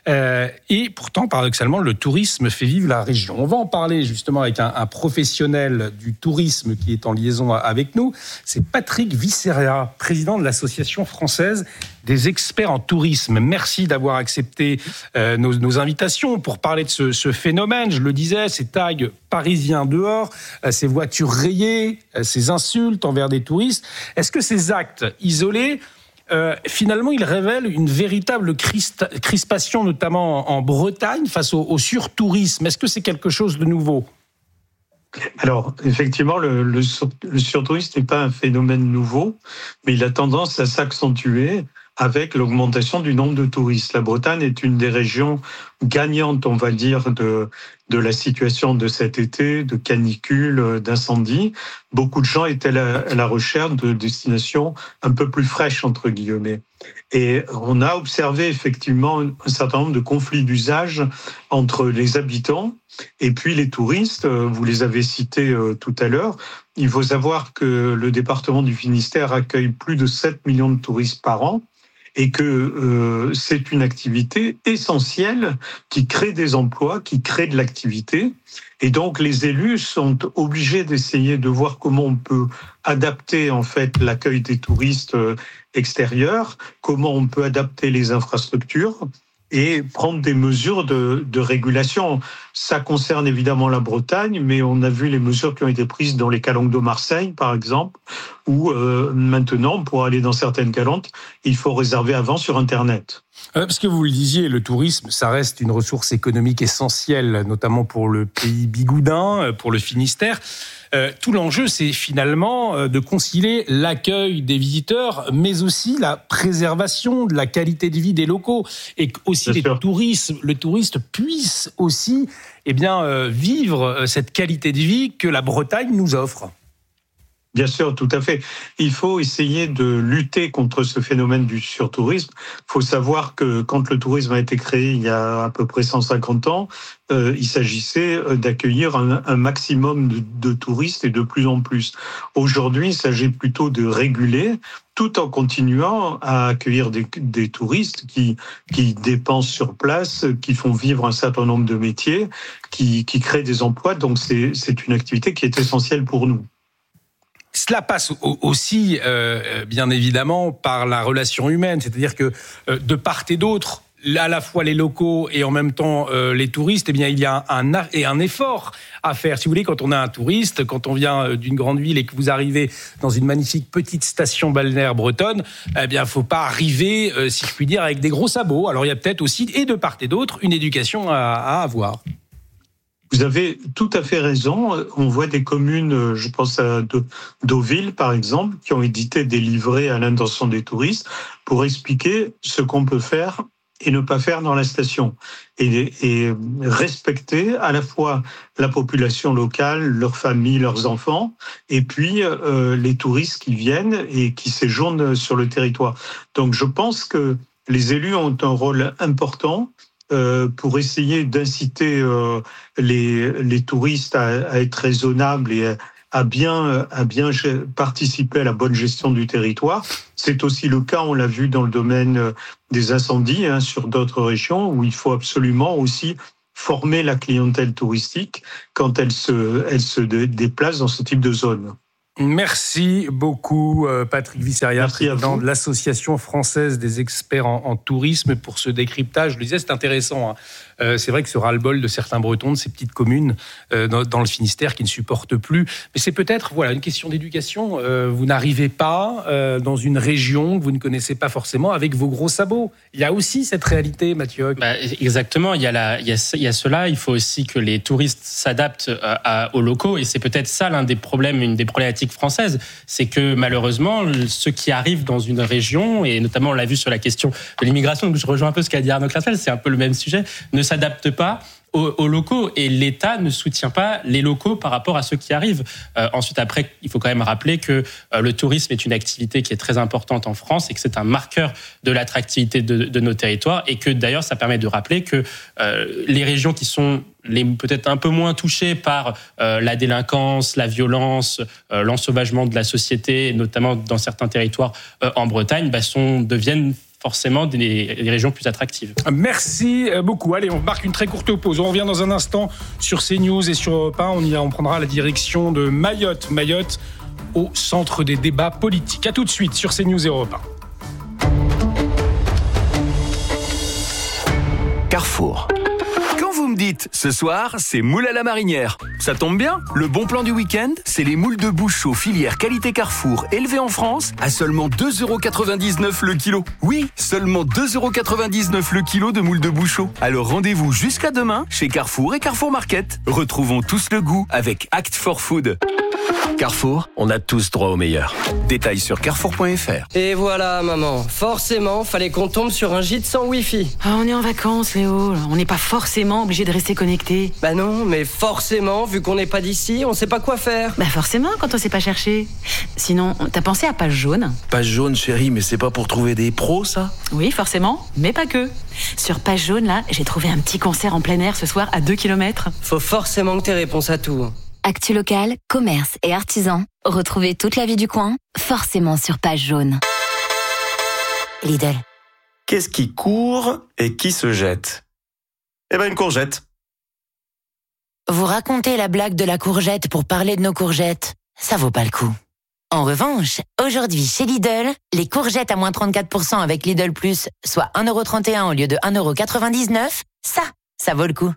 B: Et pourtant, paradoxalement, le tourisme fait vivre la région. On va en parler justement avec un professionnel du tourisme qui est en liaison avec nous. C'est Patrick Viscera, président de l'Association française des experts en tourisme. Merci d'avoir accepté nos invitations pour parler de ce phénomène. Je le disais, ces tags parisiens dehors, ces voitures rayées, ces insultes envers des touristes. Est-ce que ces actes isolés finalement, il révèle une véritable crispation, notamment en Bretagne, face au surtourisme. Est-ce que c'est quelque chose de nouveau ?
S: Alors, effectivement, le surtourisme n'est pas un phénomène nouveau, mais il a tendance à s'accentuer avec l'augmentation du nombre de touristes. La Bretagne est une des régions gagnantes, on va dire, de la situation de cet été, de canicule, d'incendie. Beaucoup de gens étaient à la recherche de destinations un peu plus fraîches, entre guillemets. Et on a observé effectivement un certain nombre de conflits d'usage entre les habitants et puis les touristes. Vous les avez cités tout à l'heure. Il faut savoir que le département du Finistère accueille plus de 7 millions de touristes par an, et que c'est une activité essentielle qui crée des emplois, qui crée de l'activité. Et donc les élus sont obligés d'essayer de voir comment on peut adapter en fait l'accueil des touristes extérieurs, comment on peut adapter les infrastructures et prendre des mesures de régulation. Ça concerne évidemment la Bretagne, mais on a vu les mesures qui ont été prises dans les calanques de Marseille, par exemple, où maintenant, pour aller dans certaines calanques, il faut réserver avant sur Internet.
B: Parce que vous le disiez, le tourisme, ça reste une ressource économique essentielle, notamment pour le pays bigoudin, pour le Finistère. Tout l'enjeu, c'est finalement de concilier l'accueil des visiteurs, mais aussi la préservation de la qualité de vie des locaux, et aussi le touriste puisse aussi vivre cette qualité de vie que la Bretagne nous offre.
S: Bien sûr, tout à fait. Il faut essayer de lutter contre ce phénomène du surtourisme. Il faut savoir que quand le tourisme a été créé il y a à peu près 150 ans, il s'agissait d'accueillir un maximum de touristes et de plus en plus. Aujourd'hui, il s'agit plutôt de réguler tout en continuant à accueillir des touristes qui dépensent sur place, qui font vivre un certain nombre de métiers, qui créent des emplois. Donc c'est une activité qui est essentielle pour nous.
B: Cela passe aussi, bien évidemment, par la relation humaine. C'est-à-dire que de part et d'autre, à la fois les locaux et en même temps les touristes, il y a un effort à faire. Si vous voulez, quand on a un touriste, quand on vient d'une grande ville et que vous arrivez dans une magnifique petite station balnéaire bretonne, faut pas arriver, si je puis dire, avec des gros sabots. Alors il y a peut-être aussi, et de part et d'autre, une éducation à avoir.
S: Vous avez tout à fait raison. On voit des communes, je pense à Deauville par exemple, qui ont édité des livrets à l'intention des touristes pour expliquer ce qu'on peut faire et ne pas faire dans la station. Et respecter à la fois la population locale, leurs familles, leurs enfants, et puis les touristes qui viennent et qui séjournent sur le territoire. Donc je pense que les élus ont un rôle important pour essayer d'inciter les touristes à être raisonnables et à bien participer à la bonne gestion du territoire. C'est aussi le cas, on l'a vu dans le domaine des incendies, sur d'autres régions, où il faut absolument aussi former la clientèle touristique quand elle se déplace dans ce type de zone.
B: Merci beaucoup Patrick Visseria, président de l'Association française des experts en tourisme, pour ce décryptage. Je le disais, c'est intéressant. C'est vrai que ce ras-le-bol de certains Bretons, de ces petites communes dans le Finistère qui ne supportent plus. Mais c'est peut-être une question d'éducation. Vous n'arrivez pas dans une région que vous ne connaissez pas forcément avec vos gros sabots. Il y a aussi cette réalité, Mathieu.
E: Exactement, il y a cela. Il faut aussi que les touristes s'adaptent aux locaux. Et c'est peut-être ça l'un des problèmes, une des problématiques françaises. C'est que malheureusement, ceux qui arrivent dans une région, et notamment on l'a vu sur la question de l'immigration, donc je rejoins un peu ce qu'a dit Arnaud Classel, c'est un peu le même sujet, ne s'adaptent pas aux locaux, et l'État ne soutient pas les locaux par rapport à ceux qui arrivent. Ensuite, après, il faut quand même rappeler que le tourisme est une activité qui est très importante en France et que c'est un marqueur de l'attractivité de nos territoires, et que d'ailleurs ça permet de rappeler que les régions qui sont peut-être un peu moins touchées par la délinquance, la violence, l'ensauvagement de la société, notamment dans certains territoires en Bretagne, deviennent forcément des régions plus attractives.
B: Merci beaucoup. Allez, on marque une très courte pause. On revient dans un instant sur CNews et sur Europe 1. On prendra la direction de Mayotte. Mayotte au centre des débats politiques. À tout de suite sur CNews et Europe
G: 1. Carrefour. Vous me dites, ce soir, c'est moule à la marinière. Ça tombe bien, le bon plan du week-end, c'est les moules de Bouchot, filière qualité Carrefour, élevées en France, à seulement 2,99€ le kilo. Oui, seulement 2,99€ le kilo de moules de Bouchot. Alors rendez-vous jusqu'à demain chez Carrefour et Carrefour Market. Retrouvons tous le goût avec Act for Food. Carrefour, on a tous droit au meilleur. Détails sur carrefour.fr.
T: Et voilà, maman. Forcément, fallait qu'on tombe sur un gîte sans Wi-Fi.
U: On est en vacances, Léo. On n'est pas forcément obligé de rester connecté.
T: Bah non, mais forcément, vu qu'on n'est pas d'ici, on sait pas quoi faire.
U: Bah forcément, quand on sait pas chercher. Sinon, t'as pensé à Page Jaune ?
V: Page Jaune, chérie, mais c'est pas pour trouver des pros, ça ?
U: Oui, forcément, mais pas que. Sur Page Jaune, là, j'ai trouvé un petit concert en plein air ce soir à 2 km.
T: Faut forcément que t'aies réponse à tout.
W: Actu local, commerce et artisans. Retrouvez toute la vie du coin, forcément sur Page Jaune.
X: Lidl. Qu'est-ce qui court et qui se jette ? Une courgette.
J: Vous racontez la blague de la courgette pour parler de nos courgettes. Ça vaut pas le coup. En revanche, aujourd'hui chez Lidl, les courgettes à moins 34% avec Lidl Plus, soit 1,31€ au lieu de 1,99€, ça vaut le coup.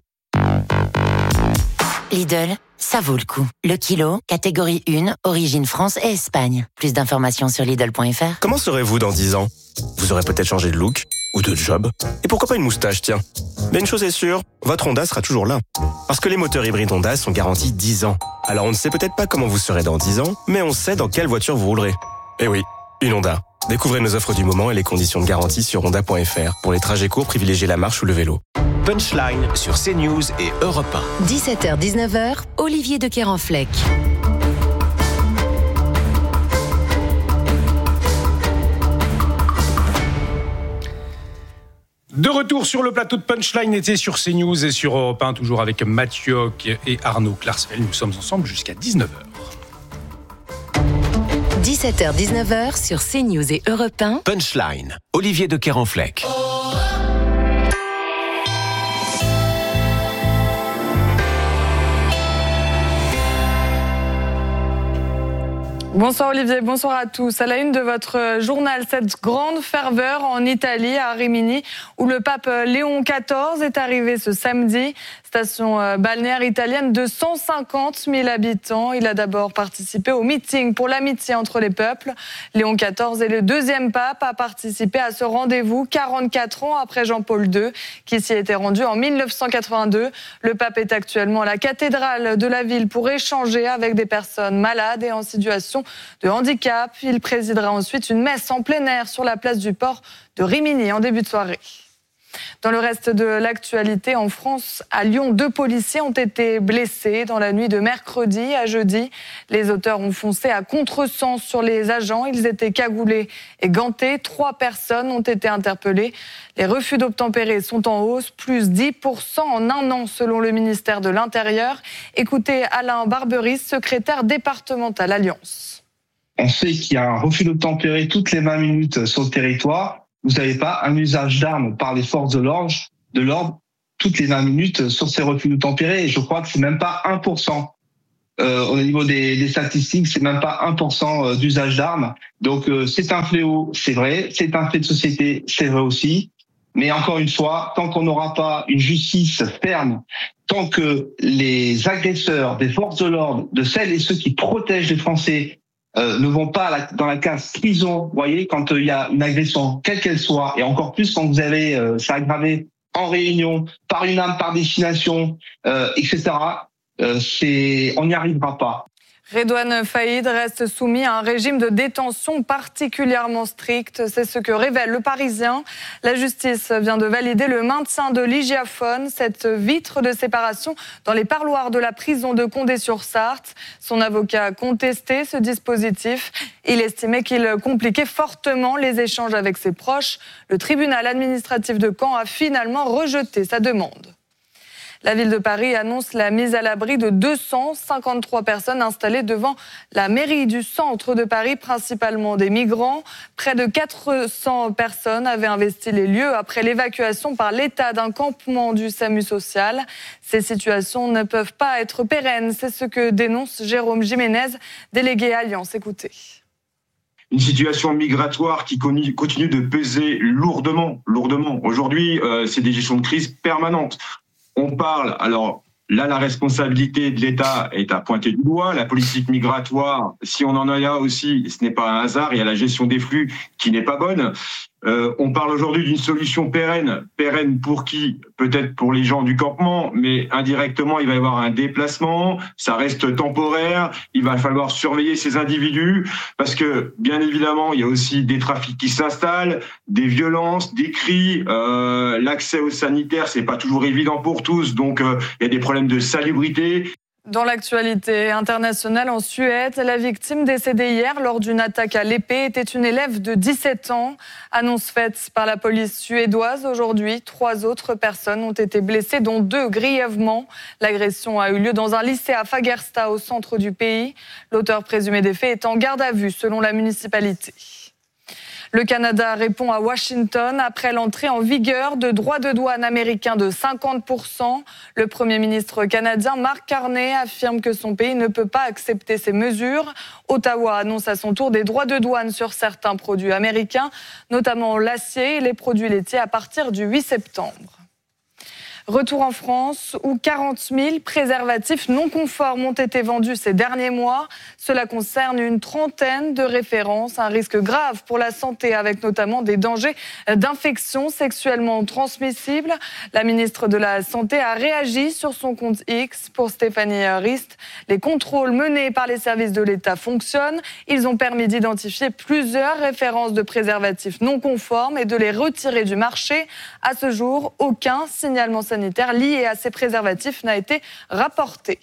J: Lidl, ça vaut le coup. Le kilo, catégorie 1, origine France et Espagne. Plus d'informations sur Lidl.fr.
X: Comment serez-vous dans 10 ans ? Vous aurez peut-être changé de look ou de job. Et pourquoi pas une moustache, tiens ? Mais une chose est sûre, votre Honda sera toujours là. Parce que les moteurs hybrides Honda sont garantis 10 ans. Alors on ne sait peut-être pas comment vous serez dans 10 ans, mais on sait dans quelle voiture vous roulerez. Eh oui, une Honda. Découvrez nos offres du moment et les conditions de garantie sur honda.fr. Pour les trajets courts, privilégiez la marche ou le vélo.
Q: Punchline sur CNews et Europe 1.
M: 17h-19h, Olivier de Kerenfleck.
B: De retour sur le plateau de Punchline, était sur CNews et sur Europe 1, toujours avec Mathieu et Arnaud Clarsfeld. Nous sommes ensemble jusqu'à 19h.
M: 17h-19h sur CNews et Europe 1.
Q: Punchline, Olivier de Kerenfleck.
Y: Bonsoir Olivier, bonsoir à tous. À la une de votre journal, cette grande ferveur en Italie, à Rimini, où le pape Léon XIV est arrivé ce samedi. Station balnéaire italienne de 150 000 habitants. Il a d'abord participé au meeting pour l'amitié entre les peuples. Léon XIV est le deuxième pape à participer à ce rendez-vous 44 ans après Jean-Paul II, qui s'y était rendu en 1982. Le pape est actuellement à la cathédrale de la ville pour échanger avec des personnes malades et en situation de handicap. Il présidera ensuite une messe en plein air sur la place du port de Rimini en début de soirée. Dans le reste de l'actualité, en France, à Lyon, 2 policiers ont été blessés dans la nuit de mercredi à jeudi. Les auteurs ont foncé à contresens sur les agents. Ils étaient cagoulés et gantés. 3 personnes ont été interpellées. Les refus d'obtempérer sont en hausse, plus 10% en un an selon le ministère de l'Intérieur. Écoutez Alain Barberis, secrétaire départemental Alliance.
A: On sait qu'il y a un refus d'obtempérer toutes les 20 minutes sur le territoire. Vous n'avez pas un usage d'armes par les forces de l'ordre toutes les 20 minutes sur ces refus d'obtempérer. Et je crois que c'est même pas 1%. Au niveau des statistiques, c'est même pas 1% d'usage d'armes. Donc c'est un fléau, c'est vrai. C'est un fait de société, c'est vrai aussi. Mais encore une fois, tant qu'on n'aura pas une justice ferme, tant que les agresseurs des forces de l'ordre, de celles et ceux qui protègent les Français, ne vont pas dans la case prison, vous voyez, quand il y a une agression, quelle qu'elle soit, et encore plus quand vous avez ça aggravé en réunion, par une arme, par destination, etc., on n'y arrivera pas.
Y: Redouane Faïd reste soumis à un régime de détention particulièrement strict. C'est ce que révèle Le Parisien. La justice vient de valider le maintien de l'hygiaphone, cette vitre de séparation dans les parloirs de la prison de Condé-sur-Sarthe. Son avocat a contesté ce dispositif. Il estimait qu'il compliquait fortement les échanges avec ses proches. Le tribunal administratif de Caen a finalement rejeté sa demande. La ville de Paris annonce la mise à l'abri de 253 personnes installées devant la mairie du centre de Paris, principalement des migrants. Près de 400 personnes avaient investi les lieux après l'évacuation par l'État d'un campement du SAMU social. Ces situations ne peuvent pas être pérennes, c'est ce que dénonce Jérôme Jiménez, délégué Alliance. Écoutez.
R: Une situation migratoire qui continue de peser lourdement. Aujourd'hui, c'est des gestions de crise permanentes. On parle, alors là, la responsabilité de l'État est à pointer du doigt. La politique migratoire, si on en a aussi, ce n'est pas un hasard. Il y a la gestion des flux qui n'est pas bonne. On parle aujourd'hui d'une solution pérenne. Pérenne pour qui? Peut-être pour les gens du campement, mais indirectement, il va y avoir un déplacement. Ça reste temporaire. Il va falloir surveiller ces individus parce que, bien évidemment, il y a aussi des trafics qui s'installent, des violences, des cris. L'accès aux sanitaires, c'est pas toujours évident pour tous. Donc, il y a des problèmes de salubrité.
Y: Dans l'actualité internationale, en Suède, la victime décédée hier lors d'une attaque à l'épée était une élève de 17 ans. Annonce faite par la police suédoise aujourd'hui. 3 autres personnes ont été blessées, dont 2 grièvement. L'agression a eu lieu dans un lycée à Fagersta, au centre du pays. L'auteur présumé des faits est en garde à vue, selon la municipalité. Le Canada répond à Washington après l'entrée en vigueur de droits de douane américains de 50%. Le Premier ministre canadien Mark Carney affirme que son pays ne peut pas accepter ces mesures. Ottawa annonce à son tour des droits de douane sur certains produits américains, notamment l'acier et les produits laitiers à partir du 8 septembre. Retour en France, où 40 000 préservatifs non conformes ont été vendus ces derniers mois. Cela concerne une trentaine de références, un risque grave pour la santé, avec notamment des dangers d'infections sexuellement transmissibles. La ministre de la Santé a réagi sur son compte X. Pour Stéphanie Rist, les contrôles menés par les services de l'État fonctionnent. Ils ont permis d'identifier plusieurs références de préservatifs non conformes et de les retirer du marché. À ce jour, aucun signalement sanitaire lié à ces préservatifs n'a été rapporté.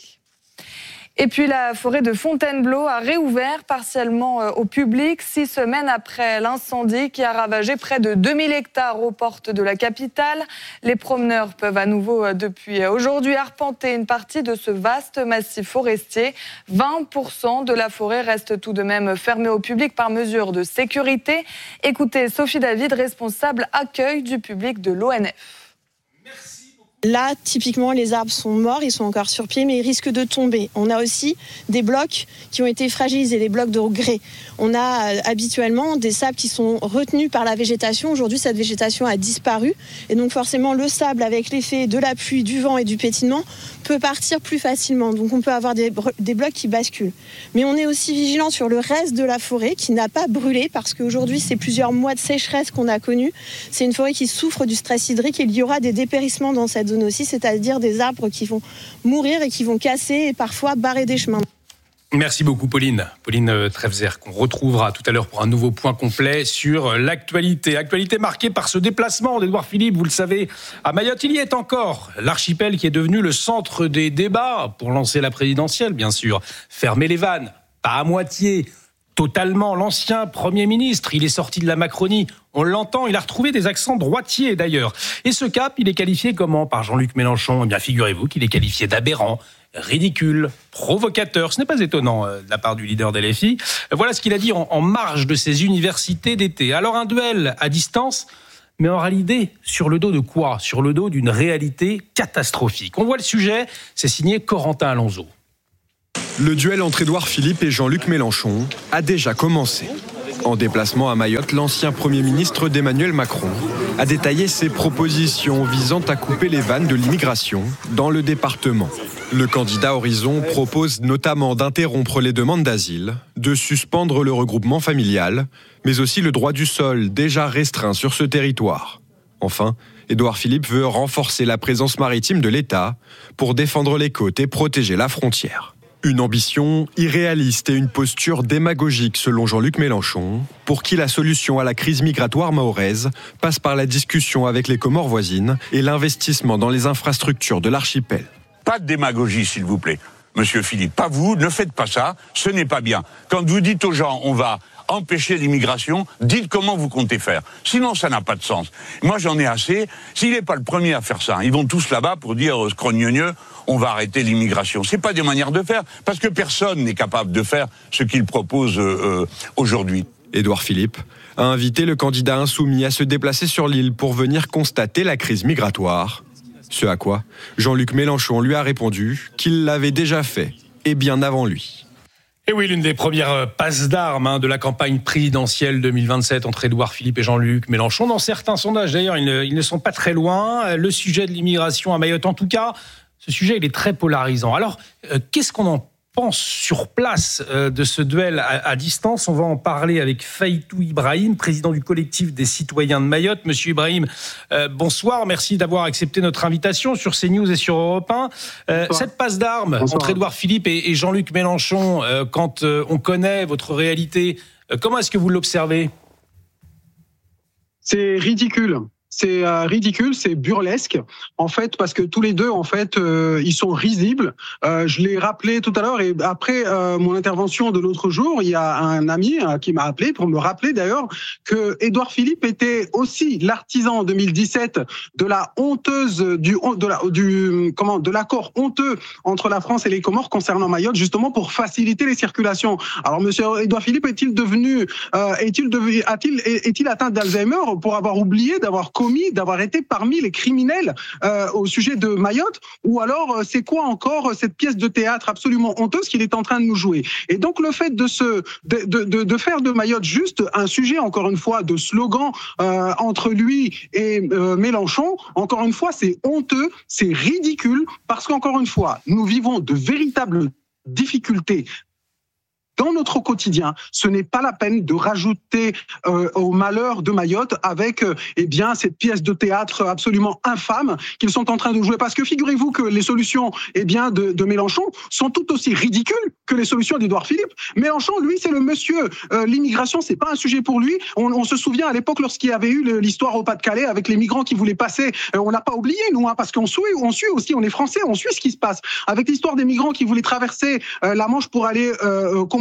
Y: Et puis la forêt de Fontainebleau a réouvert partiellement au public 6 semaines après l'incendie qui a ravagé près de 2000 hectares aux portes de la capitale. Les promeneurs peuvent à nouveau depuis aujourd'hui arpenter une partie de ce vaste massif forestier. 20% de la forêt reste tout de même fermée au public par mesure de sécurité. Écoutez Sophie David, responsable accueil du public de l'ONF.
B: Merci beaucoup
C: Là, typiquement, les arbres sont morts, ils sont encore sur pied, mais ils risquent de tomber. On a aussi des blocs qui ont été fragilisés, des blocs de grès. On a habituellement des sables qui sont retenus par la végétation. Aujourd'hui, cette végétation a disparu. Et donc, forcément, le sable, avec l'effet de la pluie, du vent et du pétillement, peut partir plus facilement. Donc, on peut avoir des blocs qui basculent. Mais on est aussi vigilant sur le reste de la forêt qui n'a pas brûlé, parce qu'aujourd'hui, c'est plusieurs mois de sécheresse qu'on a connus. C'est une forêt qui souffre du stress hydrique et il y aura des dépérissements dans cette zone aussi, c'est-à-dire des arbres qui vont mourir et qui vont casser et parfois barrer des chemins.
B: Merci beaucoup Pauline Trefzer, qu'on retrouvera tout à l'heure pour un nouveau point complet sur l'actualité. Actualité marquée par ce déplacement d'Édouard Philippe, vous le savez, à Mayotte. Il y est encore, l'archipel qui est devenu le centre des débats pour lancer la présidentielle, bien sûr. Fermer les vannes, pas à moitié, totalement. L'ancien Premier ministre, il est sorti de la Macronie, on l'entend, il a retrouvé des accents droitiers d'ailleurs. Et ce cap, il est qualifié comment par Jean-Luc Mélenchon ? Eh bien, figurez-vous qu'il est qualifié d'aberrant, ridicule, provocateur. Ce n'est pas étonnant de la part du leader des LFI. Voilà ce qu'il a dit en marge de ses universités d'été. Alors un duel à distance, mais en réalité, sur le dos de quoi ? Sur le dos d'une réalité catastrophique. On voit le sujet, c'est signé Corentin Alonso.
F: Le duel entre Édouard Philippe et Jean-Luc Mélenchon a déjà commencé. En déplacement à Mayotte, l'ancien Premier ministre d'Emmanuel Macron a détaillé ses propositions visant à couper les vannes de l'immigration dans le département. Le candidat Horizon propose notamment d'interrompre les demandes d'asile, de suspendre le regroupement familial, mais aussi le droit du sol déjà restreint sur ce territoire. Enfin, Édouard Philippe veut renforcer la présence maritime de l'État pour défendre les côtes et protéger la frontière. Une ambition irréaliste et une posture démagogique selon Jean-Luc Mélenchon, pour qui la solution à la crise migratoire mahoraise passe par la discussion avec les Comores voisines et l'investissement dans les infrastructures de l'archipel.
H: Pas de démagogie, s'il vous plaît, monsieur Philippe. Pas vous, ne faites pas ça, ce n'est pas bien. Quand vous dites aux gens, on va empêcher l'immigration, dites comment vous comptez faire. Sinon, ça n'a pas de sens. Moi, j'en ai assez. S'il n'est pas le premier à faire ça, ils vont tous là-bas pour dire scrogneux, on va arrêter l'immigration. C'est pas des manières de faire, parce que personne n'est capable de faire ce qu'il propose aujourd'hui.
F: Édouard Philippe a invité le candidat insoumis à se déplacer sur l'île pour venir constater la crise migratoire. Ce à quoi Jean-Luc Mélenchon lui a répondu qu'il l'avait déjà fait, et bien avant lui.
B: Et oui, l'une des premières passes d'armes de la campagne présidentielle 2027 entre Édouard Philippe et Jean-Luc Mélenchon. Dans certains sondages, d'ailleurs, ils ne sont pas très loin. Le sujet de l'immigration à Mayotte, en tout cas, ce sujet, il est très polarisant. Alors, qu'est-ce qu'on en pense sur place de ce duel à distance? On va en parler avec Faïtou Ibrahim, président du collectif des citoyens de Mayotte. Monsieur Ibrahim, bonsoir. Merci d'avoir accepté notre invitation sur CNews et sur Europe 1. Cette passe d'armes entre Édouard Philippe et Jean-Luc Mélenchon, quand on connaît votre réalité, comment est-ce que vous l'observez?
K: C'est ridicule. C'est ridicule, c'est burlesque, en fait, parce que tous les deux, en fait, ils sont risibles. Je l'ai rappelé tout à l'heure, et après mon intervention de l'autre jour, il y a un ami qui m'a appelé pour me rappeler d'ailleurs que Édouard Philippe était aussi l'artisan en 2017 de la honteuse de l'accord honteux entre la France et les Comores concernant Mayotte, justement pour faciliter les circulations. Alors, monsieur Édouard Philippe est-il atteint d'Alzheimer pour avoir oublié d'avoir été parmi les criminels au sujet de Mayotte, ou alors c'est quoi encore cette pièce de théâtre absolument honteuse qu'il est en train de nous jouer? Et donc le fait de faire de Mayotte juste un sujet, encore une fois, de slogan entre lui et Mélenchon, encore une fois, c'est honteux, c'est ridicule, parce qu'encore une fois, nous vivons de véritables difficultés dans notre quotidien. Ce n'est pas la peine de rajouter au malheur de Mayotte avec cette pièce de théâtre absolument infâme qu'ils sont en train de jouer. Parce que figurez-vous que les solutions de Mélenchon sont tout aussi ridicules que les solutions d'Édouard Philippe. Mélenchon, lui, c'est le monsieur. L'immigration, c'est pas un sujet pour lui. On se souvient à l'époque lorsqu'il y avait eu l'histoire au Pas-de-Calais avec les migrants qui voulaient passer. On n'a pas oublié, nous, parce qu'on suit aussi, on est français, on suit ce qui se passe. Avec l'histoire des migrants qui voulaient traverser la Manche pour aller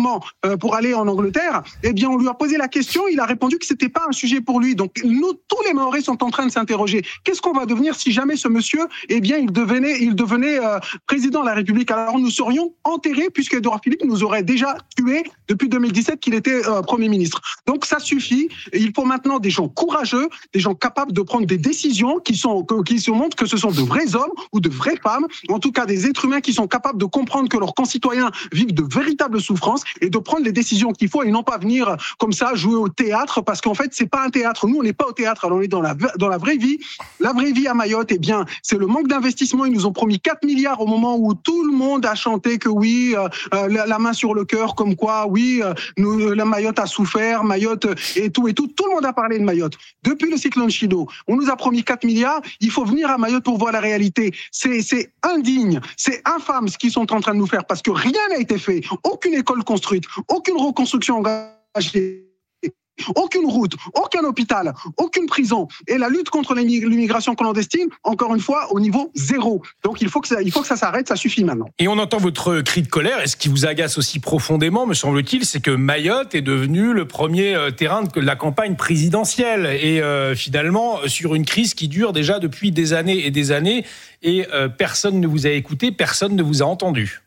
K: justement pour aller en Angleterre, eh bien on lui a posé la question, il a répondu que c'était pas un sujet pour lui. Donc nous, tous les Mahorais sont en train de s'interroger. Qu'est-ce qu'on va devenir si jamais ce monsieur, eh bien il devenait président de la République? Alors nous serions enterrés puisque Édouard Philippe nous aurait déjà tués depuis 2017 qu'il était Premier ministre. Donc ça suffit. Il faut maintenant des gens courageux, des gens capables de prendre des décisions qui se montrent que ce sont de vrais hommes ou de vraies femmes, en tout cas des êtres humains qui sont capables de comprendre que leurs concitoyens vivent de véritables souffrances et de prendre les décisions qu'il faut et non pas venir comme ça jouer au théâtre, parce qu'en fait c'est pas un théâtre. Nous on n'est pas au théâtre, alors on est dans la vraie vie. La vraie vie à Mayotte, eh bien c'est le manque d'investissement. Ils nous ont promis 4 milliards au moment où tout le monde a chanté que oui, la main sur le cœur, comme quoi oui, la Mayotte a souffert, Mayotte et tout. Tout le monde a parlé de Mayotte. Depuis le cyclone Chido, on nous a promis 4 milliards. Il faut venir à Mayotte pour voir la réalité. C'est indigne, c'est infâme ce qu'ils sont en train de nous faire parce que rien n'a été fait. Aucune école construite, aucune reconstruction engagée. Aucune route, aucun hôpital, aucune prison. Et la lutte contre l'immigration clandestine, encore une fois, au niveau zéro. Donc il faut que ça s'arrête, ça suffit maintenant.
B: Et on entend votre cri de colère. Et ce qui vous agace aussi profondément, me semble-t-il, c'est que Mayotte est devenu le premier terrain de la campagne présidentielle. Et finalement, sur une crise qui dure déjà depuis des années, et personne ne vous a écouté, personne ne vous a entendu.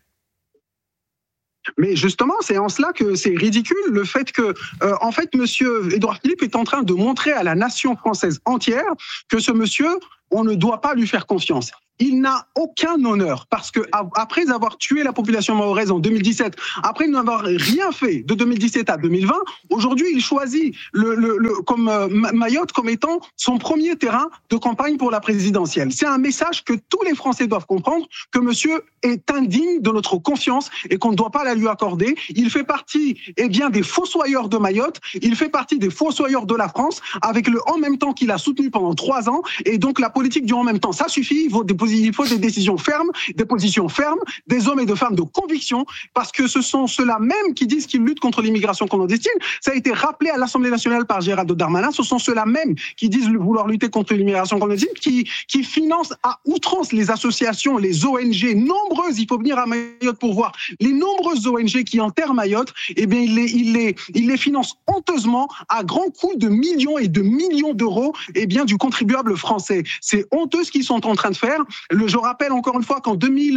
K: Mais justement, c'est en cela que c'est ridicule le fait que, en fait, monsieur Édouard Philippe est en train de montrer à la nation française entière que ce monsieur, on ne doit pas lui faire confiance. Il n'a aucun honneur parce que après avoir tué la population mahoraise en 2017, après n'avoir rien fait de 2017 à 2020, aujourd'hui il choisit Mayotte comme étant son premier terrain de campagne pour la présidentielle. C'est un message que tous les Français doivent comprendre, que monsieur est indigne de notre confiance et qu'on ne doit pas la lui accorder. Il fait partie, des fossoyeurs de Mayotte. Il fait partie des fossoyeurs de la France avec le en même temps qu'il a soutenu pendant 3 ans. Et donc la politique du en même temps, ça suffit. Il faut des décisions fermes, des positions fermes, des hommes et de femmes de conviction, parce que ce sont ceux-là même qui disent qu'ils luttent contre l'immigration clandestine. Ça a été rappelé à l'Assemblée nationale par Gérald Darmanin. Ce sont ceux-là même qui disent vouloir lutter contre l'immigration clandestine, qui financent à outrance les associations, les ONG nombreuses. Il faut venir à Mayotte pour voir les nombreuses ONG qui enterrent Mayotte. Eh bien, il les finance honteusement à grands coups de millions et de millions d'euros, du contribuable français. C'est honteux ce qu'ils sont en train de faire. Je rappelle encore une fois qu'en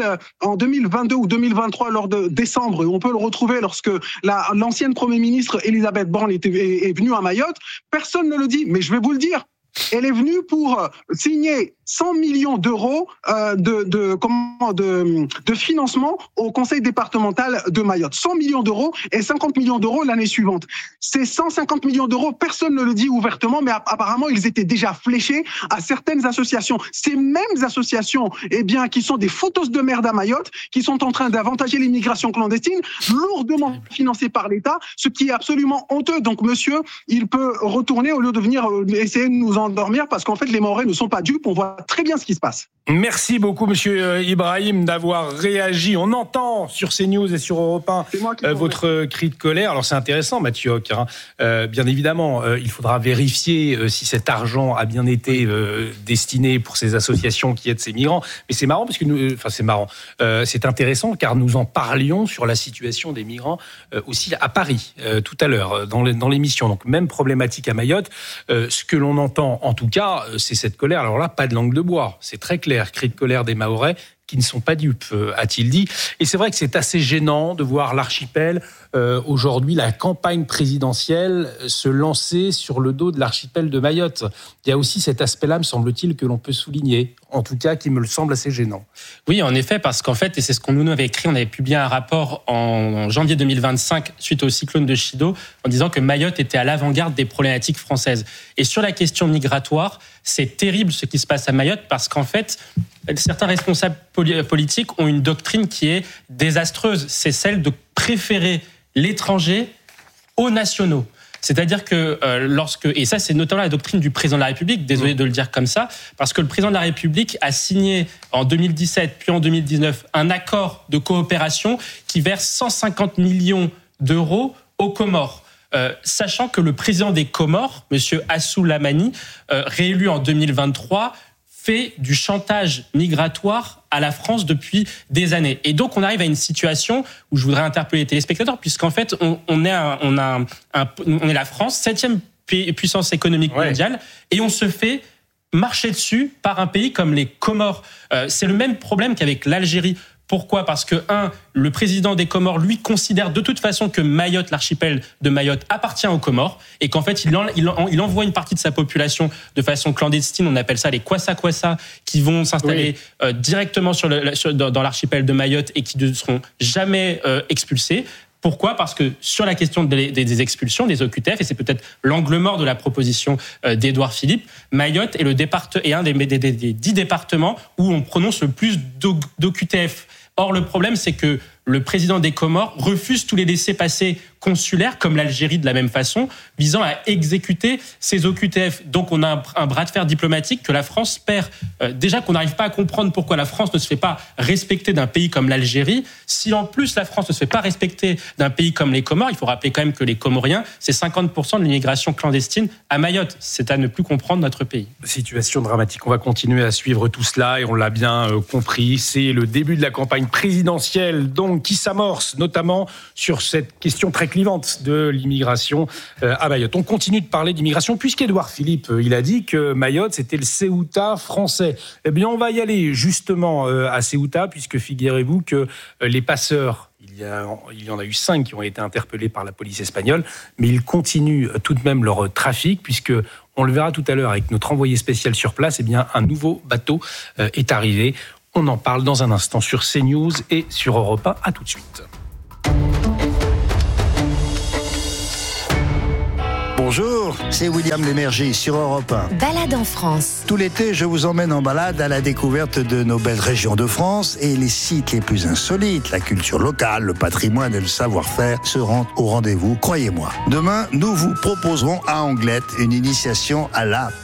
K: 2022 ou 2023, lors de décembre, on peut le retrouver lorsque l'ancienne Premier ministre Elisabeth Borne est venue à Mayotte, personne ne le dit, mais je vais vous le dire. Elle est venue pour signer 100 millions d'euros de financement au conseil départemental de Mayotte. 100 millions d'euros et 50 millions d'euros l'année suivante. Ces 150 millions d'euros, personne ne le dit ouvertement, mais apparemment, ils étaient déjà fléchés à certaines associations. Ces mêmes associations, qui sont des foutos de merde à Mayotte, qui sont en train d'avantager l'immigration clandestine, lourdement financées par l'État, ce qui est absolument honteux. Donc, monsieur, il peut retourner au lieu de venir essayer de nous endormir, parce qu'en fait, les Mahorais ne sont pas dupes. On voit très bien ce qui se passe.
B: Merci beaucoup, monsieur Ibrahim, d'avoir réagi. On entend sur CNews et sur Europe 1 votre cri de colère. Alors, c'est intéressant, Mathieu Hoc. Bien évidemment, il faudra vérifier si cet argent a bien été destiné pour ces associations qui aident ces migrants. Mais c'est marrant parce que c'est intéressant car nous en parlions sur la situation des migrants aussi à Paris tout à l'heure dans l'émission. Donc, même problématique à Mayotte. Ce que l'on entend, en tout cas, c'est cette colère. Alors là, pas de langue de bois. C'est très clair. Cri de colère des Mahorais qui ne sont pas dupes, a-t-il dit. Et c'est vrai que c'est assez gênant de voir l'archipel, aujourd'hui, la campagne présidentielle, se lancer sur le dos de l'archipel de Mayotte. Il y a aussi cet aspect-là, me semble-t-il, que l'on peut souligner, en tout cas, qui me semble assez gênant.
E: Oui, en effet, parce qu'en fait, et c'est ce qu'on nous avait écrit, on avait publié un rapport en janvier 2025, suite au cyclone de Chido, en disant que Mayotte était à l'avant-garde des problématiques françaises. Et sur la question migratoire, c'est terrible ce qui se passe à Mayotte, parce qu'en fait, certains responsables politiques ont une doctrine qui est désastreuse. C'est celle de préférer l'étranger aux nationaux. C'est-à-dire que et ça c'est notamment la doctrine du président de la République, désolé de le dire comme ça, parce que le président de la République a signé en 2017 puis en 2019 un accord de coopération qui verse 150 millions d'euros aux Comores. Sachant que le président des Comores, M. Assou Lamani, réélu en 2023, fait du chantage migratoire à la France depuis des années. Et donc, on arrive à une situation où je voudrais interpeller les téléspectateurs, puisqu'en fait, on est la France, 7e puissance économique mondiale, et on se fait marcher dessus par un pays comme les Comores. C'est le même problème qu'avec l'Algérie. Pourquoi ? Parce que, le président des Comores, lui, considère de toute façon que Mayotte, l'archipel de Mayotte, appartient aux Comores et qu'en fait, il envoie une partie de sa population de façon clandestine, on appelle ça les Kwassa-Kwassa, qui vont s'installer directement dans l'archipel de Mayotte et qui ne seront jamais expulsés. Pourquoi ? Parce que sur la question des expulsions, des OQTF, et c'est peut-être l'angle mort de la proposition d'Édouard Philippe, Mayotte est un des 10 départements où on prononce le plus d'OQTF. Or, le problème, c'est que le président des Comores refuse tous les laissez-passer consulaires, comme l'Algérie de la même façon, visant à exécuter ces OQTF. Donc on a un bras de fer diplomatique que la France perd. Déjà qu'on n'arrive pas à comprendre pourquoi la France ne se fait pas respecter d'un pays comme l'Algérie. Si en plus la France ne se fait pas respecter d'un pays comme les Comores, il faut rappeler quand même que les Comoriens, c'est 50% de l'immigration clandestine à Mayotte. C'est à ne plus comprendre notre pays.
B: Situation dramatique. On va continuer à suivre tout cela et on l'a bien compris. C'est le début de la campagne présidentielle donc qui s'amorce notamment sur cette question très clivante de l'immigration à Mayotte. On continue de parler d'immigration puisqu'Édouard Philippe, il a dit que Mayotte, c'était le Ceuta français. Eh bien, on va y aller justement à Ceuta puisque figurez-vous que les passeurs, il y en a eu 5 qui ont été interpellés par la police espagnole, mais ils continuent tout de même leur trafic puisque, on le verra tout à l'heure avec notre envoyé spécial sur place, eh bien, un nouveau bateau est arrivé. On en parle dans un instant sur CNews et sur Europe 1. À tout de suite.
I: Bonjour, c'est William Lémergie sur Europe 1.
M: Balade en France.
I: Tout l'été, je vous emmène en balade à la découverte de nos belles régions de France et les sites les plus insolites. La culture locale, le patrimoine et le savoir-faire seront au rendez-vous, croyez-moi. Demain, nous vous proposerons à Anglette une initiation à la